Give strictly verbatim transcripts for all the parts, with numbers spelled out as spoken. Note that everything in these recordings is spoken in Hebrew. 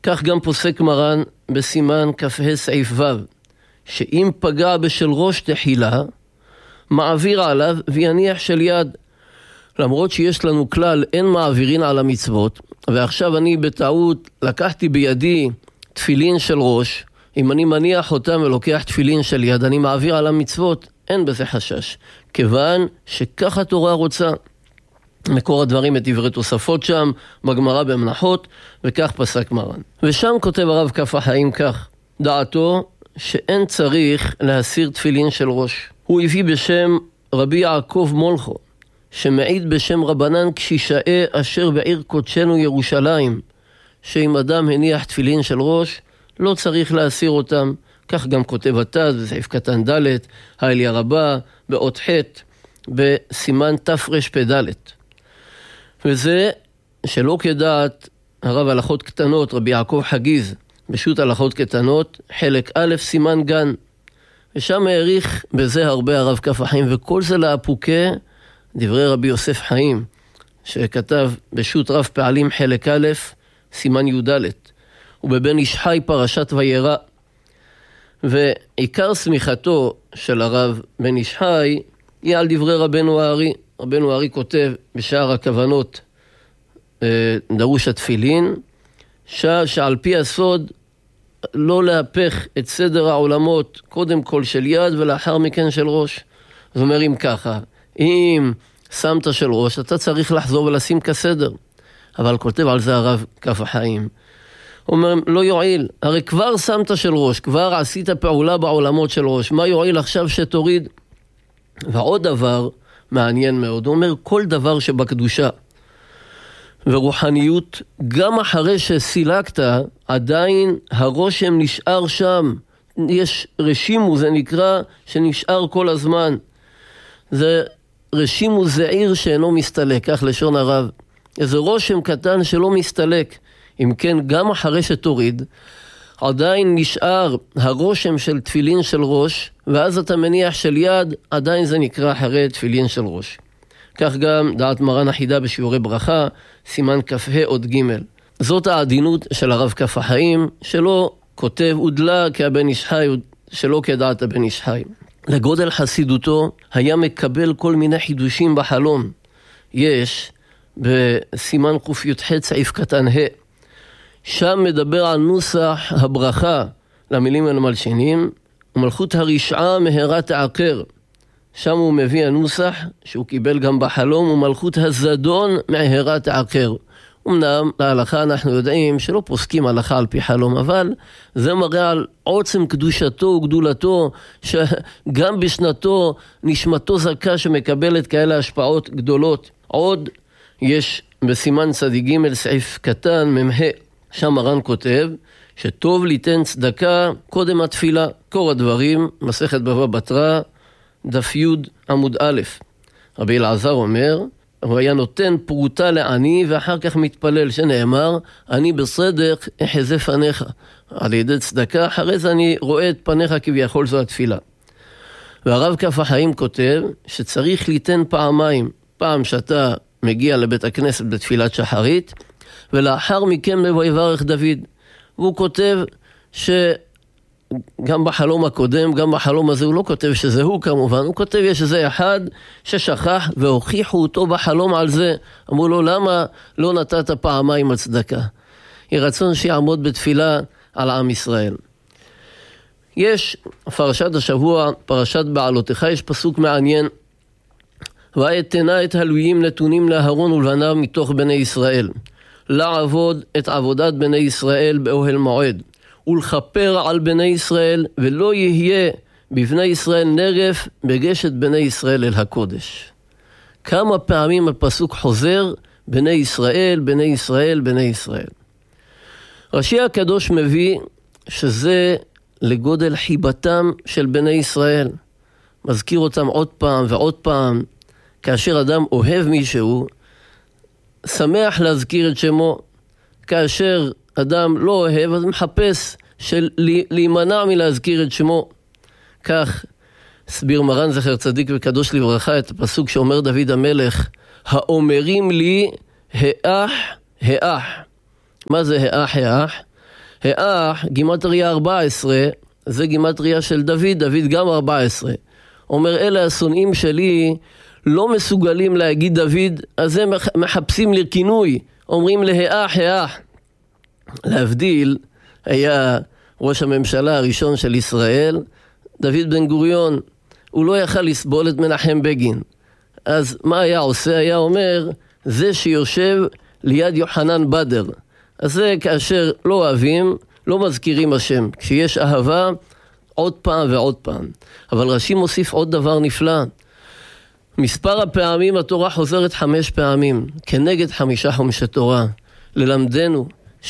כך גם פוסק מרן בסימן כ"ה סעיף ו', שאם פגע בשל ראש תחילה, מעביר עליו ויניח של יד. למרות שיש לנו כלל אין מעבירין על המצוות, ועכשיו אני בטעות לקחתי בידי תפילין של ראש, אם אני מניח אותם ולוקח תפילין של יד, אני מעביר על המצוות, אין בזה חשש, כיוון שכך התורה רוצה. מקור הדברים את דברי תוספות שם, בגמרא במנחות, וכך פסק מרן. ושם כותב הרב כף החיים כך, דעתו שאין צריך להסיר תפילין של ראש. הוא הביא בשם רבי יעקב מולכו, שמעיד בשם רבנן קשישאי אשר בעיר קודשנו ירושלים, שאם אדם הניח תפילין של ראש, לא צריך להסיר אותם. כך גם כותב התז בסעיף קטן ד' האליה רבה באות ח' בסימן תרפ"ד. וזה שלא כדעת הרב הלכות קטנות רבי יעקב חגיז בשו"ת הלכות קטנות חלק א' סימן גן, ושם העריך בזה הרבה הרב כף החיים, וכל זה לאפוקה דברי רבי יוסף חיים שכתב בשו"ת רב פעלים חלק א' סימן י"ד, ובבן איש חי פרשת וירא. ועיקר סמיכתו של הרב בן איש חי היא על דברי רבנו הארי. רבנו הארי כותב בשער הכוונות דרוש התפילין, שעל פי הסוד לא להפך את סדר העולמות, קודם כל של יד ולאחר מכן של ראש. זאת אומרת, אם ככה, אם שמת של ראש, אתה צריך לחזור ולשים כסדר. אבל כותב על זה הרב כף החיים, אומר, לא יועיל, הרי כבר שמת של ראש, כבר עשית פעולה בעולמות של ראש, מה יועיל עכשיו שתוריד? ועוד דבר מעניין מאוד, הוא אומר, כל דבר שבקדושה ורוחניות, גם אחרי שסילקת, עדיין הרושם נשאר שם, יש רשימו, זה נקרא, שנשאר כל הזמן. זה רשימו זעיר שאינו מסתלק, כך לשון הרב. איזה רושם קטן שלא מסתלק. אם כן, גם אחרי שתוריד, עדיין נשאר הרושם של תפילין של ראש, ואז אתה מניח של יד, עדיין זה נקרא אחרי תפילין של ראש. כך גם דעת מרן החידה בשיעורי ברכה, סימן כ"ה עוד ג'. זאת העדינות של הרב כף החיים, שלא כותב ודלה כהבן איש חי, שלא כדעת הבן איש חי. לגודל חסידותו היה מקבל כל מיני חידושים בחלום. יש בסימן ק"ח סעיף קטן ה', שם מדבר על נוסח הברכה למילים ולמלשינים, ומלכות הרשעה מהרה תעקר. שם הוא מביא הנוסח שהוא קיבל גם בחלום, ומלכות הזדון מהרה תעקר. אמנם להלכה אנחנו יודעים שלא פוסקים הלכה על פי חלום, אבל זה מראה על עוצם קדושתו וגדולתו, שגם בשנתו נשמתו זכה שמקבלת כאלה השפעות גדולות. עוד יש בסימן צדיק ג' סעיף קטן ממ"ה, שם מרן כותב שטוב ליתן צדקה קודם התפילה. קור הדברים, מסכת בבא בתרא, דף י' עמוד א'. רבי אלעזר אומר, הוא היה נותן פרוטה לעני ואחר כך מתפלל, שנאמר, אני בסדק אחזה פניך. על ידי צדקה, אחרי זה אני רואה את פניך כביכול זו התפילה. והרב כף החיים כותב שצריך ליתן פעמיים, פעם שאתה מגיע לבית הכנסת בתפילת שחרית, ולאחר מכן ויברך דוד. והוא כותב שגם בחלום הקודם, גם בחלום הזה, הוא לא כותב שזה הוא כמובן, הוא כותב יש איזה אחד ששכח והוכיחו אותו בחלום על זה. אמרו לו, למה לא נתת פעמיים הצדקה? היא רצון שיעמוד בתפילה על עם ישראל. יש פרשת השבוע, פרשת בעלותיך, יש פסוק מעניין, ואתנה את הלויים נתונים לאהרון ולבניו מתוך בני ישראל, לעבוד את עבודת בני ישראל באוהל מועד, ולכפר על בני ישראל, ולא יהיה בבני ישראל נרף בגשת בני ישראל אל הקודש. כמה פעמים הפסוק חוזר, בני ישראל, בני ישראל, בני ישראל. רש"י הקדוש מביא שזה לגודל חיבתם של בני ישראל. מזכיר אותם עוד פעם ועוד פעם. כאשר אדם אוהב מישהו, שמח להזכיר את שמו. כאשר אדם לא אוהב, אז מחפש של להימנע מלהזכיר את שמו. כך הסביר מרן זכר צדיק וקדוש לברכה את הפסוק שאומר דוד המלך, האומרים לי האח האח. מה זה האח האח? האח, גימטריה ארבע עשרה, זה גימטריה של דוד, דוד גם ארבע עשרה. אומר, אלה השונאים שלי לא מסוגלים להגיד דוד, אז הם מחפשים לכינוי, אומרים להאח, האח. להבדיל, היה ראש הממשלה הראשון של ישראל, דוד בן גוריון, הוא לא יכל לסבול את מנחם בגין. אז מה היה עושה? היה אומר, זה שיושב ליד יוחנן בדר. אז זה כאשר לא אוהבים, לא מזכירים השם. כשיש אהבה, עוד פעם ועוד פעם. אבל רש"י מוסיף עוד דבר נפלא. מספר הפעמים התורה חוזרת חמש פעמים, כנגד חמישה חומשי תורה. ללמדנו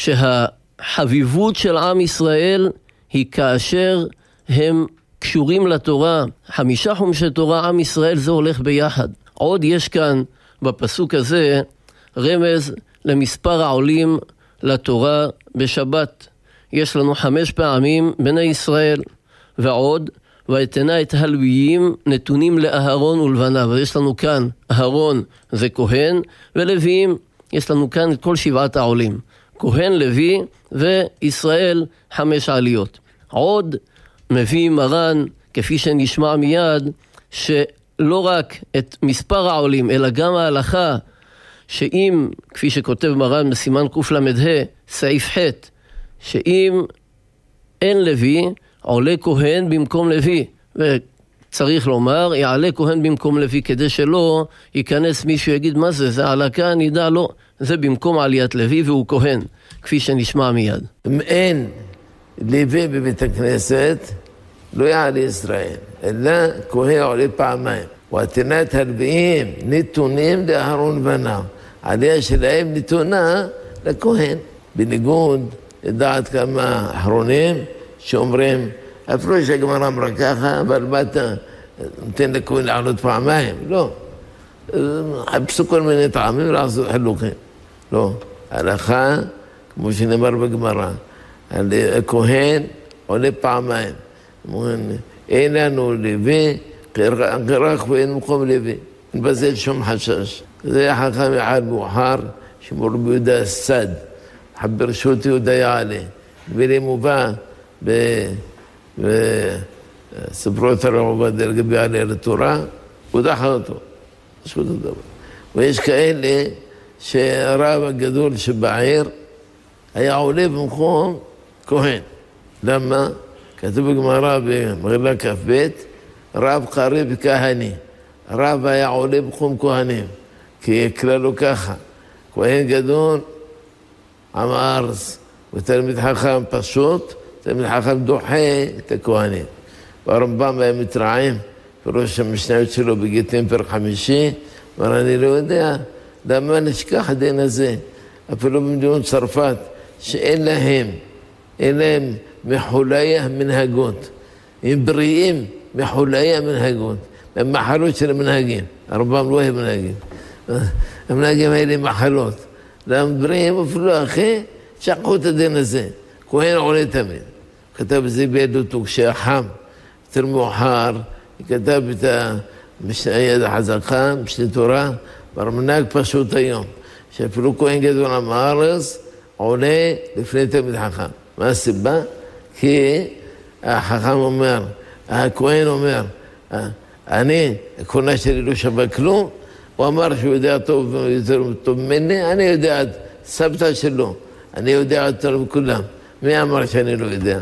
שהחביבות של עם ישראל היא כאשר הם קשורים לתורה. חמישה חומשי תורה, עם ישראל, זה הולך ביחד. עוד יש כאן בפסוק הזה רמז למספר העולים לתורה בשבת. יש לנו חמש פעמים בני ישראל, ועוד, ואתנה את הלוויים נתונים לאהרון ולבניו. ויש לנו כאן, אהרון זה כהן, ולוויים, יש לנו כאן את כל שבעת העולים. כהן, לוי וישראל, חמש עליות. עוד מביא מרן, כפי שנשמע מיד, שלא רק את מספר העולים, אלא גם ההלכה, שאם, כפי שכותב מרן בסימן קל"ה, סעיף ח', שאם אין לוי, עולה כהן במקום לוי. וצריך לומר, יעלה כהן במקום לוי, כדי שלא ייכנס מישהו יגיד, מה זה? זה עלקה, נדע, לא. זה במקום עליית לוי והוא כהן, כפי שנשמע מיד. אם אין לוי בבית הכנסת, לא יעלה ישראל, אלא כהן עולה פעמיים. ואתנת הלוויים נתונים לאהרון ובניו. עליה שלהם נתונה לכהן. בניגוד לדעת כמה אחרונים שאומרים, אפילו שהגמרא אמרה ככה, אבל מה אתה נותן לכהן לעלות פעמיים? לא. חפשו כל מיני טעמים לעשות חילוקים. לא. הלכה, כמו שנאמר בגמרא, הכהן עולה פעמיים. אין לנו לוי, רק ואין מקום לוי. אין בזה שום חשש. זה חכם אחד מאוחר, שמור ביהודה הסד, ברשות יהודה יעלה. ולי מובא בספרות הרב עובדיה לגבי עלייה לתורה, הוא דחה אותו. יש אותו דבר. ויש כאלה שהרב הגדול שבעיר היה עולה במקום כהן. למה? כתוב בגמרא במגילה כ"ב, רב קריב כהני. רב היה עולה במקום כהנים, כי כללו ככה. כהן גדול, עם הארץ, ותלמיד חכם פשוט, תלמיד חכם דוחה את הכהנים. והרמב"ם היה מתרעם, בראש המשניות שלו בגיטין פרק חמישי, אבל אני לא יודע למה נשכח הדין הזה. אפילו במדינות צרפת, שאין להם, אין להם מחולי המנהגות. הם בריאים מחולי המנהגות. הם מחלות של המנהגים. הרמב"ם לא אוהב מנהגים. המנהגים האלה מחלות. להם בריאים אפילו אחרי, שכחו את הדין הזה. כהן עולה תמיד. כתב את זה בעדותו כשהחם, יותר מאוחר, כתב את היד החזקה, משנה תורה, ברמנהג פשוט היום, שאפילו כהן גדול עם הארץ, עולה לפני תלמיד חכם. מה הסיבה? כי החכם אומר, הכהן אומר, אני, הכהונה שלי לא שווה כלום, הוא אמר שהוא יודע טוב יותר טוב ממני, אני יודע את סבתא שלו, אני יודע יותר מכולם. מי אמר שאני לא יודע?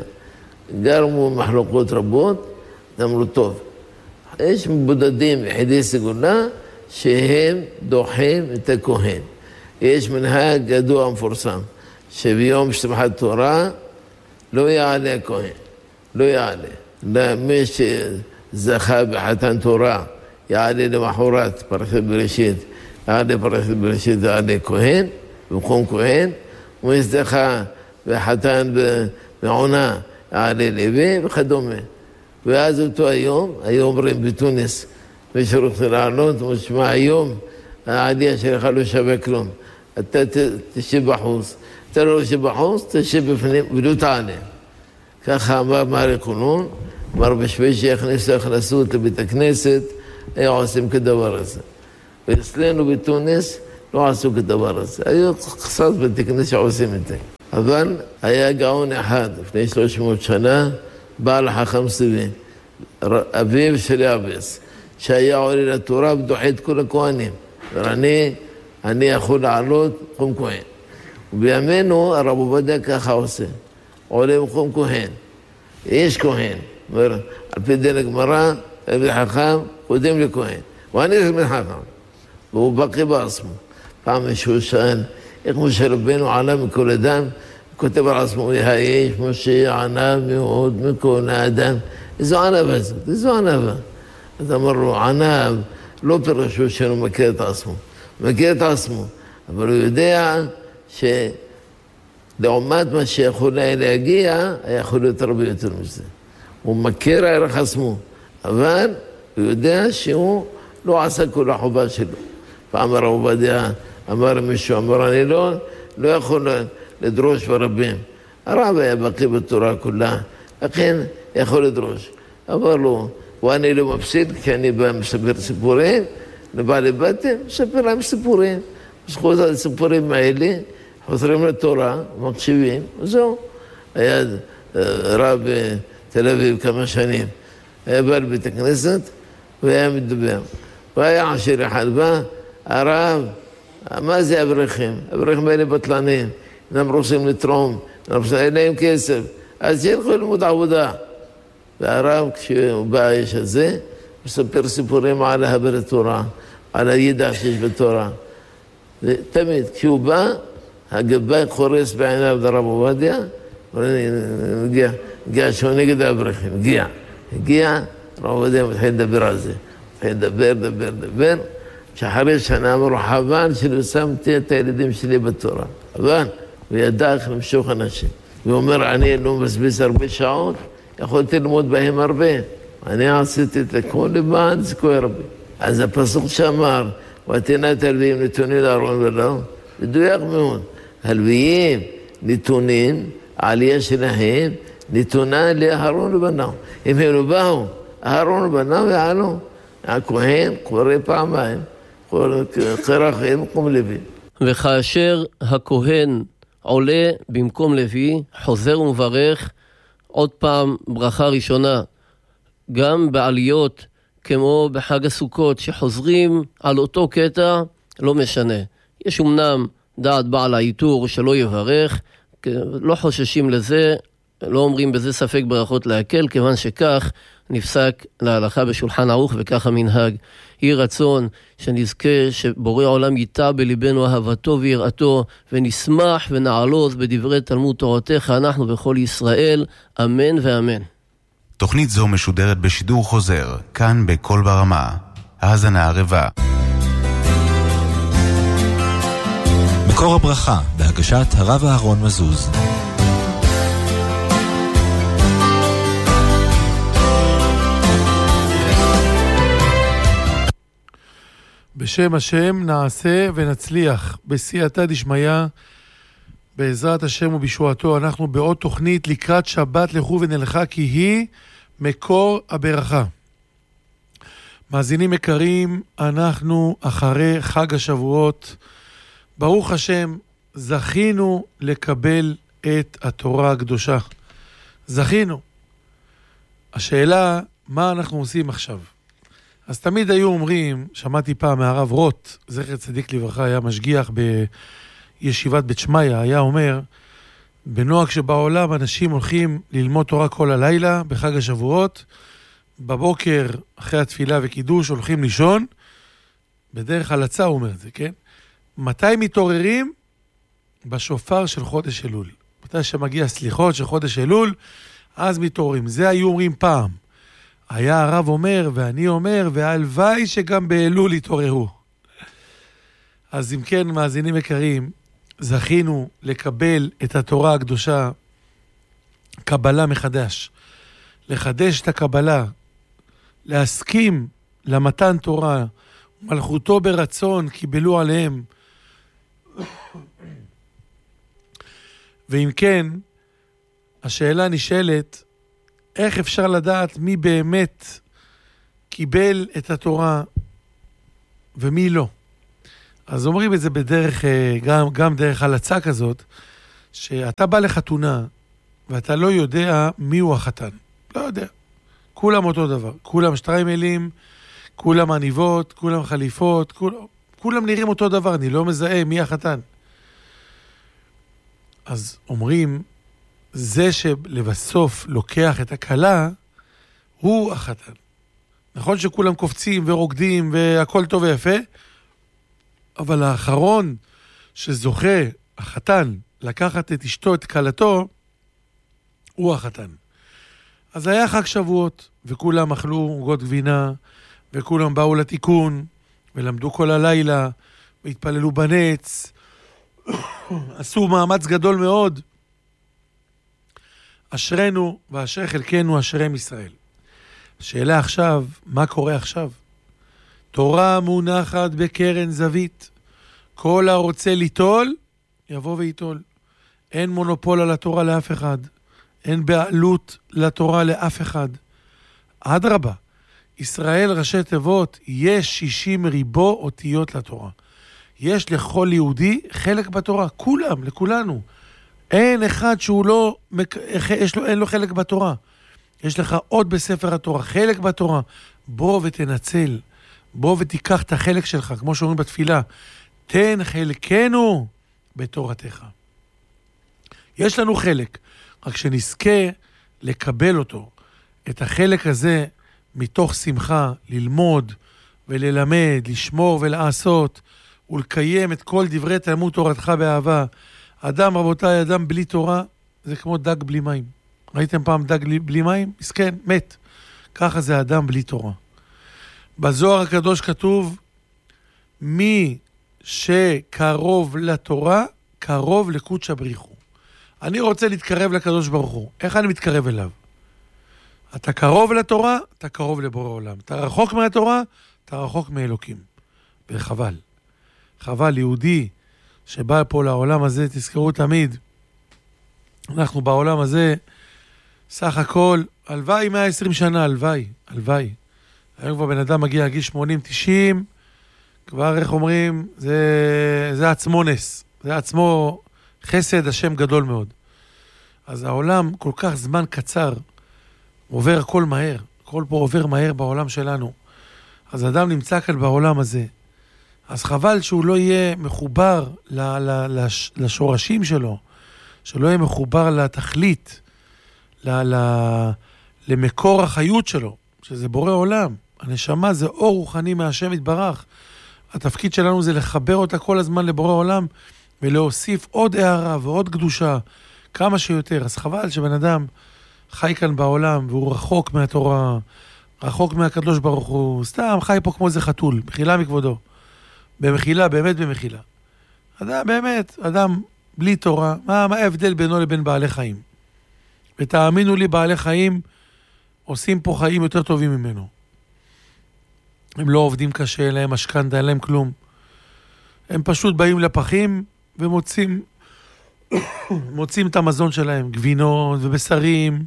גרמו מחלוקות רבות, אמרו טוב. יש מבודדים יחידי סגולה שהם דוחים את הכהן. יש מנהג ידוע מפורסם, שביום שמחת תורה לא יעלה הכהן, לא יעלה. למי שזכה בחתן תורה, יעלה למחרת פרשת בראשית, יעלה פרשת בראשית, יעלה כהן, במקום כהן, ומי שזכה בחתן בעונה, יעלה לוי וכדומה. ואז אותו היום, היום אומרים בתוניס, מי שרוצה לעלות, הוא משמע היום, העלייה שלך לא שווה כלום. אתה תשב בחוץ. אתה לא תשב בחוץ, תשב בפנים ולא תעלה. ככה אמר מערי קונון, אמר בשביל שיכנסו הכנסות לבית הכנסת, היו עושים כדבר הזה. ואצלנו בתוניס לא עשו כדבר הזה. היו קצת בתי כנסת שעושים את זה. אבל היה גאון אחד, לפני שלוש מאות שנה, בעל חכם סבי, אביו של יעבץ, שהיה עולה לתורה ודוחה את כל הכהנים. ואני, אני יכול לעלות חום כהן. ובימינו הרב עובדיה ככה עושה, עולה בחום כהן. יש כהן, אומר, על פי דין הגמרא, תלמיד חכם, קודם לכהן. ואני תלמיד חכם. והוא בקי בעצמו. פעם מישהו שאל, איך משה רבנו עלה מכל אדם, כותב על עצמו, האיש משה ענה מאוד מכל האדם. איזו ענבה זאת, איזו ענבה. אז אמר לו, ענב, לא פירשו שהוא מכיר את עצמו. מכיר את עצמו, אבל הוא יודע שלעומת מה שיכול היה להגיע, היה יכול להיות הרבה יותר מזה. הוא מכיר ערך עצמו, אבל הוא יודע שהוא לא עשה כל החובה שלו. פעם הרב עובדיה אמר מישהו, אמר, אני לא, לא יכול לדרוש ברבים. הרב היה בקי בתורה כולה, לכן יכול לדרוש. אמר לו, ואני לא מפסיד, כי אני בא מספר סיפורים, לבעלי בתים, מספר להם סיפורים. זכות הסיפורים האלה, חוזרים לתורה, מקשיבים, וזהו. היה רב בתל אביב כמה שנים, היה בא לבית הכנסת, והיה מדבר. והיה עשיר אחד בא, הרב, מה זה אברכים? אברכים האלה בטלנים, הם רוצים לתרום, אין להם כסף, אז שילכו ללמוד עבודה. והרב, כשהוא בא האיש הזה, מספר סיפורים על ההבר התורה, על הידע שיש בתורה. ותמיד, כשהוא בא, הגבאי חורס בעיניו לרב עובדיה, הגיע, הגיע שהוא נגד האברכים, הגיע. הגיע, רב עובדיה מתחיל לדבר על זה. מתחיל לדבר, לדבר, לדבר. שאחרי שנה אמרו, חבל שלא שמתי את הילדים שלי בתורה. אבל, הוא ידע איך למשוך אנשים. הוא אומר, אני לא מבזבז הרבה שעות, יכולתי ללמוד בהם הרבה. אני עשיתי את הכל למען זכוי הרבה. אז הפסוק שאמר, ותנת הלוויים נתונים לארון ולא, מדויק מאוד. הלוויים נתונים, העלייה שלהם, נתונה לאהרון ובניו. אם הם לא באו, אהרון ובניו יעלו. הכהן קורא פעמיים, קרא חיים במקום לוי. וכאשר הכהן עולה במקום לוי, חוזר ומברך, עוד פעם ברכה ראשונה, גם בעליות כמו בחג הסוכות שחוזרים על אותו קטע, לא משנה. יש אמנם דעת בעל העיטור שלא יברך, לא חוששים לזה, לא אומרים בזה ספק ברכות להקל, כיוון שכך נפסק להלכה בשולחן ערוך וכך המנהג. יהי רצון שנזכה שבורא עולם ייטע בליבנו אהבתו ויראתו, ונשמח ונעלוז בדברי תלמוד תורתך אנחנו וכל ישראל, אמן ואמן. תוכנית זו משודרת בשידור חוזר, כאן בכל ברמה. האזנה ערבה. מקור הברכה, בהגשת הרב אהרון מזוז. בשם השם נעשה ונצליח, בסייעתא דשמיא, בעזרת השם ובישועתו. אנחנו בעוד תוכנית לקראת שבת לכו ונלכה, כי היא מקור הברכה. מאזינים יקרים, אנחנו אחרי חג השבועות, ברוך השם, זכינו לקבל את התורה הקדושה. זכינו. השאלה, מה אנחנו עושים עכשיו? אז תמיד היו אומרים, שמעתי פעם מהרב רוט, זכר צדיק לברכה, היה משגיח בישיבת בית שמעיה, היה אומר, בנוהג שבעולם אנשים הולכים ללמוד תורה כל הלילה בחג השבועות, בבוקר אחרי התפילה וקידוש הולכים לישון, בדרך הלצה הוא אומר את זה, כן? מתי מתעוררים? בשופר של חודש אלול. מתי שמגיע סליחות של חודש אלול, אז מתעוררים. זה היו אומרים פעם. היה הרב אומר, ואני אומר, והלוואי שגם באלול יתעוררו. אז אם כן, מאזינים יקרים, זכינו לקבל את התורה הקדושה, קבלה מחדש. לחדש את הקבלה, להסכים למתן תורה, מלכותו ברצון קיבלו עליהם. ואם כן, השאלה נשאלת, איך אפשר לדעת מי באמת קיבל את התורה ומי לא? אז אומרים את זה בדרך, גם, גם דרך הלצה כזאת, שאתה בא לחתונה, ואתה לא יודע מי הוא החתן. לא יודע. כולם אותו דבר. כולם שטריימלים, כולם עניבות, כולם חליפות, כול, כולם נראים אותו דבר. אני לא מזהה מי החתן. אז אומרים, זה שלבסוף לוקח את הכלה, הוא החתן. נכון שכולם קופצים ורוקדים והכל טוב ויפה, אבל האחרון שזוכה, החתן, לקחת את אשתו, את כלתו, הוא החתן. אז היה חג שבועות, וכולם אכלו עוגות גבינה, וכולם באו לתיקון, ולמדו כל הלילה, והתפללו בנץ, עשו מאמץ גדול מאוד. אשרנו ואשר חלקנו אשרם ישראל. השאלה עכשיו, מה קורה עכשיו? תורה מונחת בקרן זווית. כל הרוצה ליטול, יבוא ויטול. אין מונופול על התורה לאף אחד. אין בעלות לתורה לאף אחד. אדרבה, ישראל ראשי תיבות, יש שישים ריבו אותיות לתורה. יש לכל יהודי חלק בתורה. כולם, לכולנו. אין אחד שהוא לא, יש לו, אין לו חלק בתורה. יש לך עוד בספר התורה, חלק בתורה. בוא ותנצל. בוא ותיקח את החלק שלך, כמו שאומרים בתפילה. תן חלקנו בתורתך. יש לנו חלק, רק שנזכה לקבל אותו. את החלק הזה מתוך שמחה, ללמוד וללמד, לשמור ולעשות, ולקיים את כל דברי תלמוד תורתך באהבה. אדם, רבותיי, אדם בלי תורה, זה כמו דג בלי מים. ראיתם פעם דג בלי מים? מסכן, מת. ככה זה אדם בלי תורה. בזוהר הקדוש כתוב, מי שקרוב לתורה, קרוב לקודשא בריחו. אני רוצה להתקרב לקדוש ברוך הוא. איך אני מתקרב אליו? אתה קרוב לתורה, אתה קרוב לבורא עולם. אתה רחוק מהתורה, אתה רחוק מאלוקים. וחבל. חבל, יהודי שבא פה לעולם הזה, תזכרו תמיד, אנחנו בעולם הזה, סך הכל, הלוואי מאה ועשרים שנה, הלוואי, הלוואי. היום כבר בן אדם מגיע לגיל שמונים תשעים, כבר איך אומרים, זה, זה עצמו נס, זה עצמו חסד השם גדול מאוד. אז העולם כל כך זמן קצר, עובר הכל מהר, הכל פה עובר מהר בעולם שלנו. אז אדם נמצא כאן בעולם הזה, אז חבל שהוא לא יהיה מחובר ל, ל, לש, לשורשים שלו, שלא יהיה מחובר לתכלית, ל, ל, למקור החיות שלו, שזה בורא עולם. הנשמה זה אור רוחני מהשם יתברך. התפקיד שלנו זה לחבר אותה כל הזמן לבורא עולם, ולהוסיף עוד הערה ועוד קדושה, כמה שיותר. אז חבל שבן אדם חי כאן בעולם, והוא רחוק מהתורה, רחוק מהקדוש ברוך הוא, סתם חי פה כמו זה חתול, מחילה מכבודו. במחילה, באמת במחילה. אדם, באמת, אדם בלי תורה, מה, מה ההבדל בינו לבין בעלי חיים? ותאמינו לי, בעלי חיים עושים פה חיים יותר טובים ממנו. הם לא עובדים קשה, אין להם משכנתה, אין להם כלום. הם פשוט באים לפחים ומוצאים מוצאים את המזון שלהם, גבינות ובשרים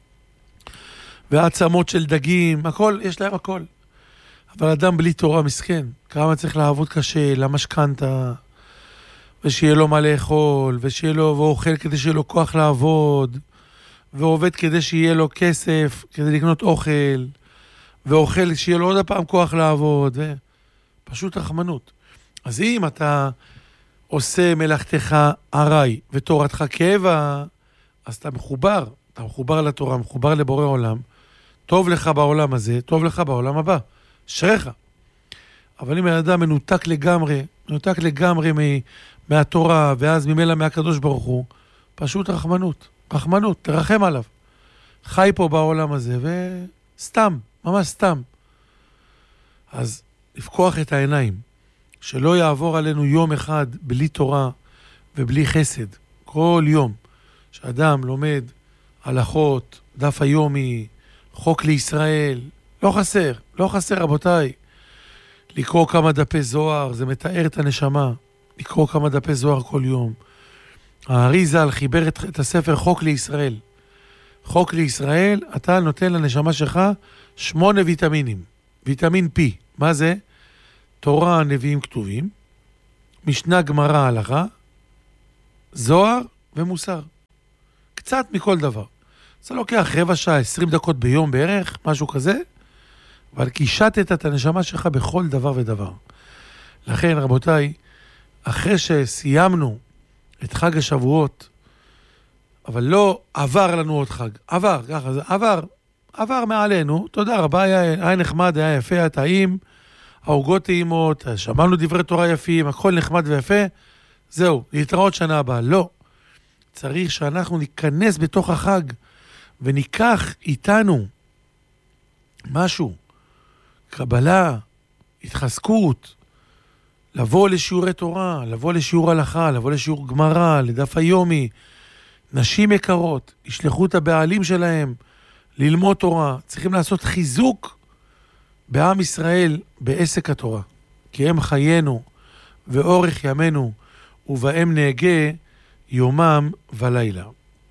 ועצמות של דגים, הכל, יש להם הכל. אבל אדם בלי תורה מסכן, כמה צריך לעבוד קשה, למשכנתה, ושיהיה לו מה לאכול, ושיהיה לו, ואוכל כדי שיהיה לו כוח לעבוד, ועובד כדי שיהיה לו כסף, כדי לקנות אוכל, ואוכל שיהיה לו עוד הפעם כוח לעבוד, ופשוט רחמנות. אז אם אתה עושה מלאכתך ערי ותורתך קבע, אז אתה מחובר, אתה מחובר לתורה, מחובר לבורא עולם, טוב לך בעולם הזה, טוב לך בעולם הבא, שריך. אבל אם האדם מנותק לגמרי, מנותק לגמרי מהתורה, ואז ממילא מהקדוש ברוך הוא, פשוט רחמנות, רחמנות, תרחם עליו. חי פה בעולם הזה, וסתם, ממש סתם. אז לפקוח את העיניים, שלא יעבור עלינו יום אחד בלי תורה ובלי חסד. כל יום שאדם לומד הלכות, דף היומי, חוק לישראל, לא חסר, לא חסר רבותיי. לקרוא כמה דפי זוהר, זה מתאר את הנשמה. לקרוא כמה דפי זוהר כל יום. הארי ז"ל חיבר את, את הספר חוק לישראל. חוק לישראל, אתה נותן לנשמה שלך שמונה ויטמינים. ויטמין P, מה זה? תורה, נביאים כתובים, משנה גמרא הלכה, זוהר ומוסר. קצת מכל דבר. זה לוקח רבע שעה, עשרים דקות ביום בערך, משהו כזה, אבל קישטת את הנשמה שלך בכל דבר ודבר. לכן, רבותיי, אחרי שסיימנו את חג השבועות, אבל לא עבר לנו עוד חג, עבר, ככה זה, עבר, עבר מעלינו, תודה רבה, היה, היה נחמד, היה יפה, היה טעים, העוגות טעימות, שמענו דברי תורה יפים, הכל נחמד ויפה, זהו, להתראות שנה הבאה. לא. צריך שאנחנו ניכנס בתוך החג, וניקח איתנו משהו, קבלה, התחזקות, לבוא לשיעורי תורה, לבוא לשיעור הלכה, לבוא לשיעור גמרא, לדף היומי, נשים יקרות, ישלחו את הבעלים שלהם ללמוד תורה. צריכים לעשות חיזוק בעם ישראל בעסק התורה. כי הם חיינו ואורך ימינו, ובהם נהגה יומם ולילה.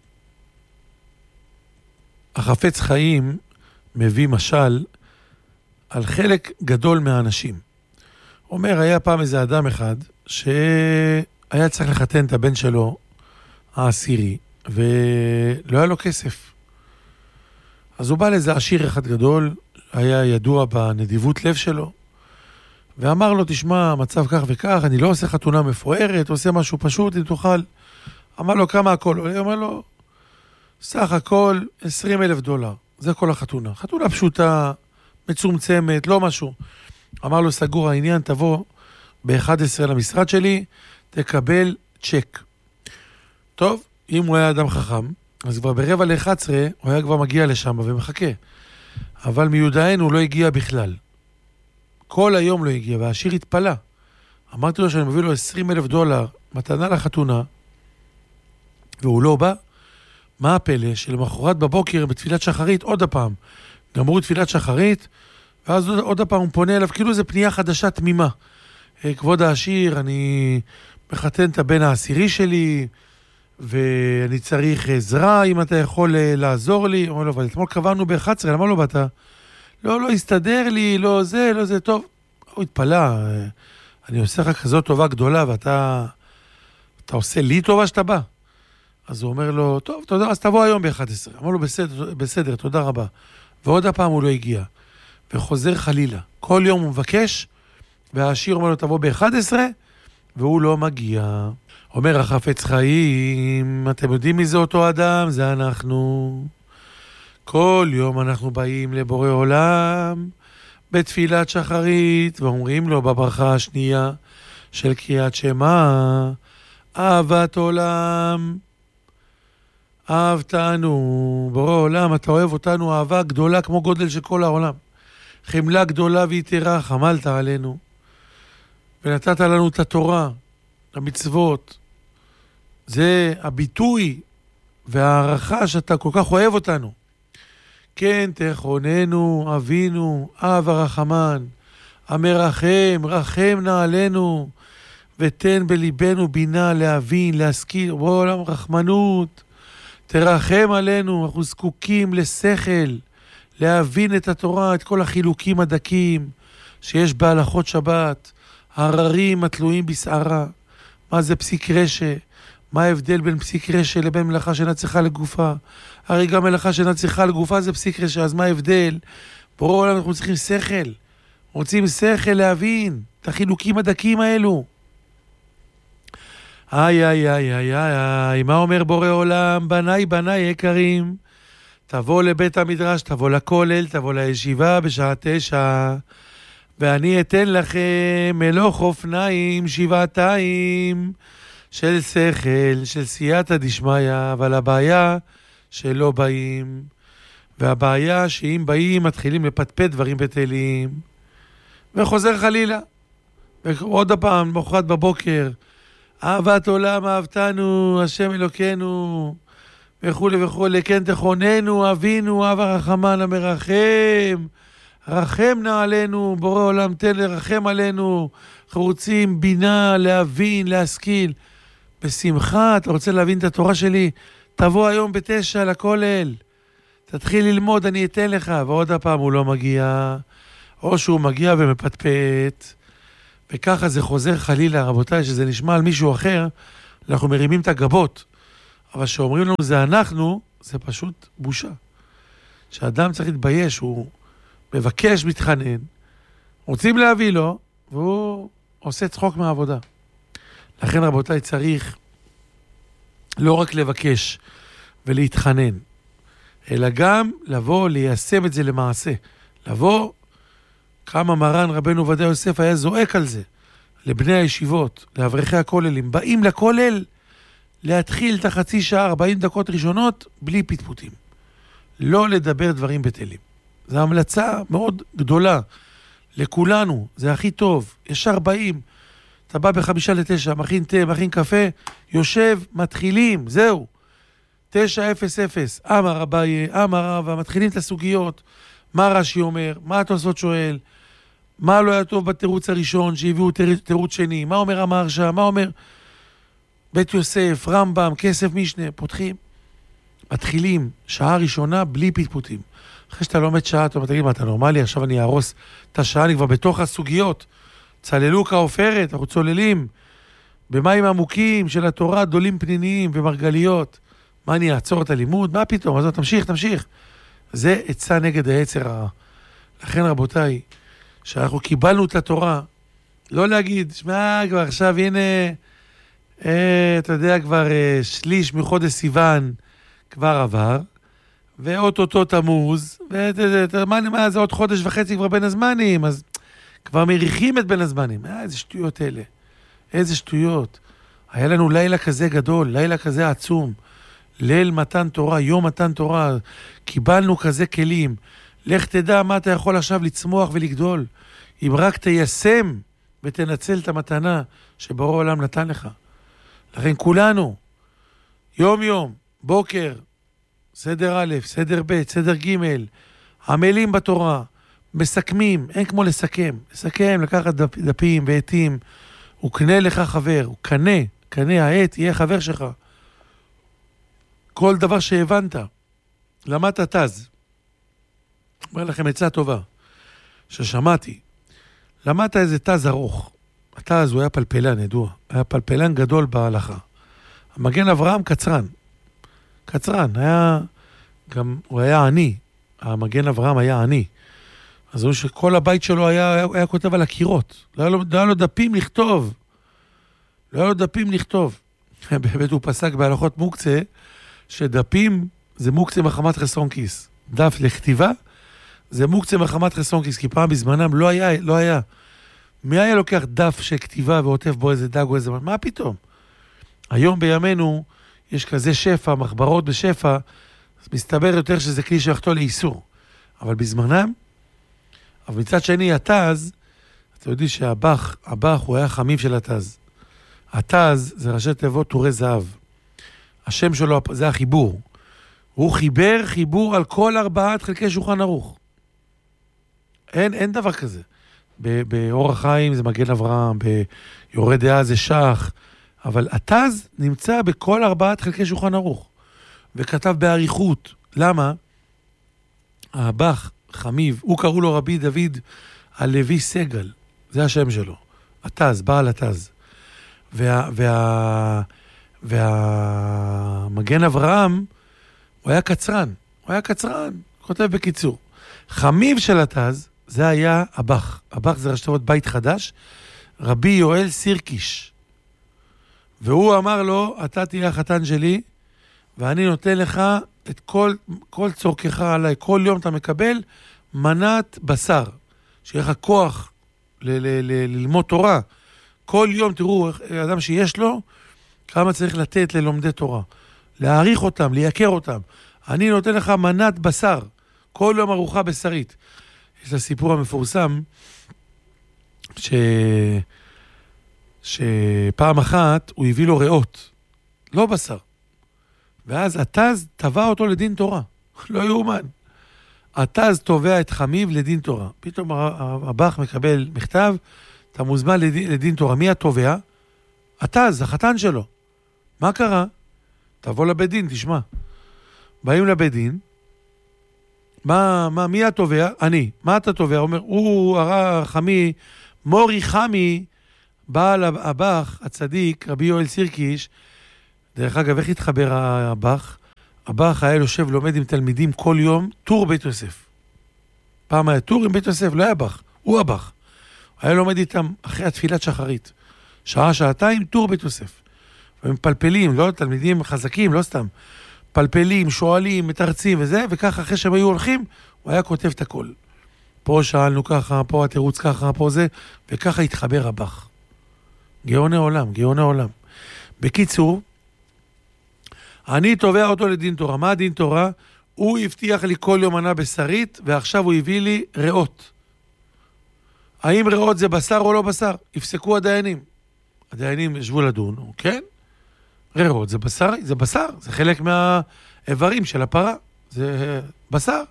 החפץ חיים מביא משל על חלק גדול מהאנשים. אומר, היה פעם איזה אדם אחד שהיה צריך לחתן את הבן שלו העשירי, ולא היה לו כסף. אז הוא בא לאיזה עשיר אחד גדול, היה ידוע בנדיבות לב שלו, ואמר לו, תשמע, מצב כך וכך, אני לא עושה חתונה מפוארת, עושה משהו פשוט, אם תוכל. אמר לו, כמה הכל? הוא אומר לו, סך הכל עשרים אלף דולר. זה כל החתונה. חתונה פשוטה, מצומצמת, לא משהו. אמר לו, סגור העניין, תבוא ב-אחת עשרה למשרד שלי, תקבל צ'ק. טוב, אם הוא היה אדם חכם, אז כבר ברבע ל-אחת עשרה, הוא היה כבר מגיע לשם ומחכה. אבל מיודענו הוא לא הגיע בכלל. כל היום לא הגיע, והעשיר התפלה. אמרתי לו שאני מביא לו עשרים אלף דולר מתנה לחתונה, והוא לא בא. מה הפלא? שלמחרת בבוקר בתפילת שחרית, עוד הפעם, גמרו תפילת שחרית, ואז עוד הפעם הוא פונה אליו, כאילו זה פנייה חדשה תמימה. כבוד העשיר, אני מחתן את הבן העשירי שלי, ואני צריך עזרה, אם אתה יכול לעזור לי. אומר לו, אבל אתמול קבענו ב-אחת עשרה, למה לא באת? לא, לא, הסתדר לי, לא זה, לא זה, טוב. הוא התפלה, אני עושה לך כזאת טובה גדולה, ואתה אתה עושה לי טובה שאתה בא. אז הוא אומר לו, טוב, תודה, אז תבוא היום ב-אחת עשרה. אמר לו, בסדר, בסדר, תודה רבה. ועוד הפעם הוא לא הגיע. וחוזר חלילה. כל יום הוא מבקש, והעשיר אומר לו, תבוא ב-אחת עשרה, והוא לא מגיע. אומר החפץ חיים, אתם יודעים מי זה אותו אדם? זה אנחנו. כל יום אנחנו באים לבורא עולם, בתפילת שחרית, ואומרים לו בברכה השנייה של קריאת שמע, אהבת עולם, אהבתנו, בורא עולם, אתה אוהב אותנו אהבה גדולה כמו גודל של כל העולם. חמלה גדולה ויתרה, חמלת עלינו, ונתת לנו את התורה, המצוות. זה הביטוי והערכה שאתה כל כך אוהב אותנו. כן, תכוננו, אבינו, אב הרחמן, המרחם, רחם נא עלינו, ותן בליבנו בינה להבין, להשכיל, בעולם רחמנות, תרחם עלינו, אנחנו זקוקים לשכל, להבין את התורה, את כל החילוקים הדקים שיש בהלכות שבת, הררים התלויים בסערה, מה זה פסיק רשע, מה ההבדל בין פסיק רשע לבין מלאכה שאינה צריכה לגופה? הרי גם מלאכה שאינה צריכה לגופה זה פסיק רשע, אז מה ההבדל? ברור עולם אנחנו צריכים שכל, רוצים שכל להבין את החילוקים הדקים האלו. איי איי איי איי איי, מה אומר בורא עולם? בניי בניי יקרים, תבוא לבית המדרש, תבוא לכולל, תבוא לישיבה בשעה תשע, ואני אתן לכם מלוך אופניים שבעתיים של שכל, של סייעתא דשמיא, אבל הבעיה שלא באים, והבעיה שאם באים מתחילים לפטפט דברים בטלים, וחוזר חלילה. ועוד הפעם, מחרת בבוקר, אהבת עולם אהבתנו, השם אלוקינו, וכו' וכו', כן תכוננו, אבינו, אב הרחמן המרחם, רחם נא עלינו, בורא עולם תן לרחם עלינו, אנחנו רוצים בינה, להבין, להשכיל. בשמחה, אתה רוצה להבין את התורה שלי? תבוא היום בתשע לכולל, תתחיל ללמוד, אני אתן לך. ועוד הפעם הוא לא מגיע, או שהוא מגיע ומפטפט, וככה זה חוזר חלילה, רבותיי, שזה נשמע על מישהו אחר, אנחנו מרימים את הגבות. אבל שאומרים לנו זה אנחנו, זה פשוט בושה. שאדם צריך להתבייש, הוא מבקש, מתחנן, רוצים להביא לו, והוא עושה צחוק מהעבודה. לכן רבותיי צריך לא רק לבקש ולהתחנן, אלא גם לבוא, ליישם את זה למעשה. לבוא, כמה מרן רבנו עובדיה יוסף היה זועק על זה, לבני הישיבות, לאברכי הכוללים, באים לכולל להתחיל את החצי שעה, ארבעים דקות ראשונות, בלי פטפוטים. לא לדבר דברים בטלים. זו המלצה מאוד גדולה לכולנו, זה הכי טוב. יש ארבעים, אתה בא בחמישה לתשע, מכין תה, מכין קפה, יושב, מתחילים, זהו. תשע אפס אפס, אמר אביי, אמר רבא, מתחילים את הסוגיות, מה רש"י אומר, מה התוספות שואל, מה לא היה טוב בתירוץ הראשון, שהביאו תירוץ שני, מה אומר המהרש"א, מה אומר בית יוסף, רמב"ם, כסף משנה, פותחים, מתחילים, שעה ראשונה בלי פטפוטים. אחרי שאתה לומד שעה, אתה אומר, תגיד, מה, אתה נורמלי? עכשיו אני ארוס את השעה, אני כבר בתוך הסוגיות. צללו כעופרת, אנחנו צוללים במים עמוקים של התורה, דולים פנימיים ומרגליות. מה, אני אעצור את הלימוד? מה פתאום? אז תמשיך, תמשיך. זה עצה נגד היצר הרע. לכן רבותיי, שאנחנו קיבלנו את התורה, לא להגיד, שמע, כבר עכשיו, הנה, אה, אתה יודע, כבר אה, שליש מחודש סיוון כבר עבר, ואוטוטו תמוז, ומה, מה, זה עוד חודש וחצי כבר בין הזמנים, אז כבר מריחים את בין הזמנים. אה, איזה שטויות אלה. איזה שטויות. היה לנו לילה כזה גדול, לילה כזה עצום, ליל מתן תורה, יום מתן תורה, קיבלנו כזה כלים. לך תדע מה אתה יכול עכשיו לצמוח ולגדול, אם רק תיישם ותנצל את המתנה שברור העולם נתן לך. לכן כולנו, יום יום, בוקר, סדר א', סדר ב', סדר ג', עמלים בתורה, מסכמים, אין כמו לסכם. לסכם, לקחת דפ, דפים ועטים, הוא קנה לך חבר, הוא קנה, קנה העט, יהיה חבר שלך. כל דבר שהבנת, למדת תז. אומר לכם עצה טובה, ששמעתי, למדת איזה תז ארוך. התז הוא היה פלפלן, ידוע, היה פלפלן גדול בהלכה. המגן אברהם קצרן, קצרן, היה, גם הוא היה עני, המגן אברהם היה עני. אז הוא שכל הבית שלו היה, היה, היה כותב על הקירות, לא היה, לו, לא היה לו דפים לכתוב, לא היה לו דפים לכתוב. באמת הוא פסק בהלכות מוקצה, שדפים זה מוקצה מחמת חסרון כיס. דף לכתיבה, זה מוקצה מחמת חסרון כיס, כי פעם בזמנם לא היה, לא היה. מי היה לוקח דף של כתיבה ועוטף בו איזה דג או איזה... מה פתאום? היום בימינו יש כזה שפע, מחברות בשפע, אז מסתבר יותר שזה כלי שיחתו לאיסור. אבל בזמנם, אבל מצד שני, התז, אתה יודעים שהבח, הבח הוא היה חמיב של התז. התז זה ראשי תיבות תורי זהב. השם שלו זה החיבור. הוא חיבר חיבור על כל ארבעת חלקי שולחן ערוך. אין, אין דבר כזה. באור החיים זה מגן אברהם, ביורד דעה זה שח, אבל התז נמצא בכל ארבעת חלקי שולחן ערוך. וכתב בעריכות. למה? הבח, חמיב, הוא קראו לו רבי דוד הלוי סגל. זה השם שלו. התז, בעל התז. וה... וה... והמגן אברהם, הוא היה קצרן, הוא היה קצרן, כותב בקיצור. חמיב של התז, זה היה הבח. הבח זה ראשי תיבות בית חדש, רבי יואל סירקיש. והוא אמר לו, אתה תהיה החתן שלי, ואני נותן לך את כל, כל צורכך עליי, כל יום אתה מקבל מנת בשר, שיהיה לך כוח ל- ל- ל- ללמוד תורה. כל יום תראו, אדם שיש לו, כמה צריך לתת ללומדי תורה. להעריך אותם, לייקר אותם. אני נותן לך מנת בשר. כל יום ארוחה בשרית. יש לסיפור המפורסם, ש... שפעם אחת הוא הביא לו ריאות. לא בשר. ואז התז תבע אותו לדין תורה. לא יאומן. התז תובע את חמיב לדין תורה. פתאום הבח מקבל מכתב, אתה מוזמן לדין, לדין תורה. מי התובע? התז, החתן שלו. מה קרה? תבוא לבית דין, תשמע. באים לבית דין, מה, מה, מי התובע? אני. מה אתה תובע? אומר, הוא הרע חמי, מורי חמי, בעל הבח, הצדיק, רבי יואל סירקיש, דרך אגב, איך התחבר הבח? הבח היה יושב לומד עם תלמידים כל יום, טור בית יוסף. פעם היה טור עם בית יוסף, לא היה בח, הוא הבח. היה לומד איתם אחרי התפילת שחרית. שעה, שעתיים, טור בית יוסף. והם פלפלים, לא תלמידים חזקים, לא סתם. פלפלים, שואלים, מתרצים וזה, וככה אחרי שהם היו הולכים, הוא היה כותב את הכל. פה שאלנו ככה, פה התירוץ ככה, פה זה, וככה התחבר הבח. גאוני עולם, גאוני עולם. בקיצור, אני תובע אותו לדין תורה. מה דין תורה? הוא הבטיח לי כל יום מנה בשרית, ועכשיו הוא הביא לי ריאות. האם ריאות זה בשר או לא בשר? יפסקו הדיינים. הדיינים ישבו לדון, כן? ריאות זה בשר, זה בשר, זה חלק מהאיברים של הפרה, זה בשר.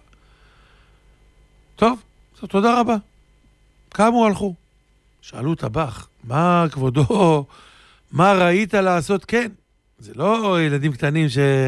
טוב, תודה רבה. כמה הלכו? שאלו את הבח, מה כבודו, מה ראית לעשות? כן. זה לא ילדים קטנים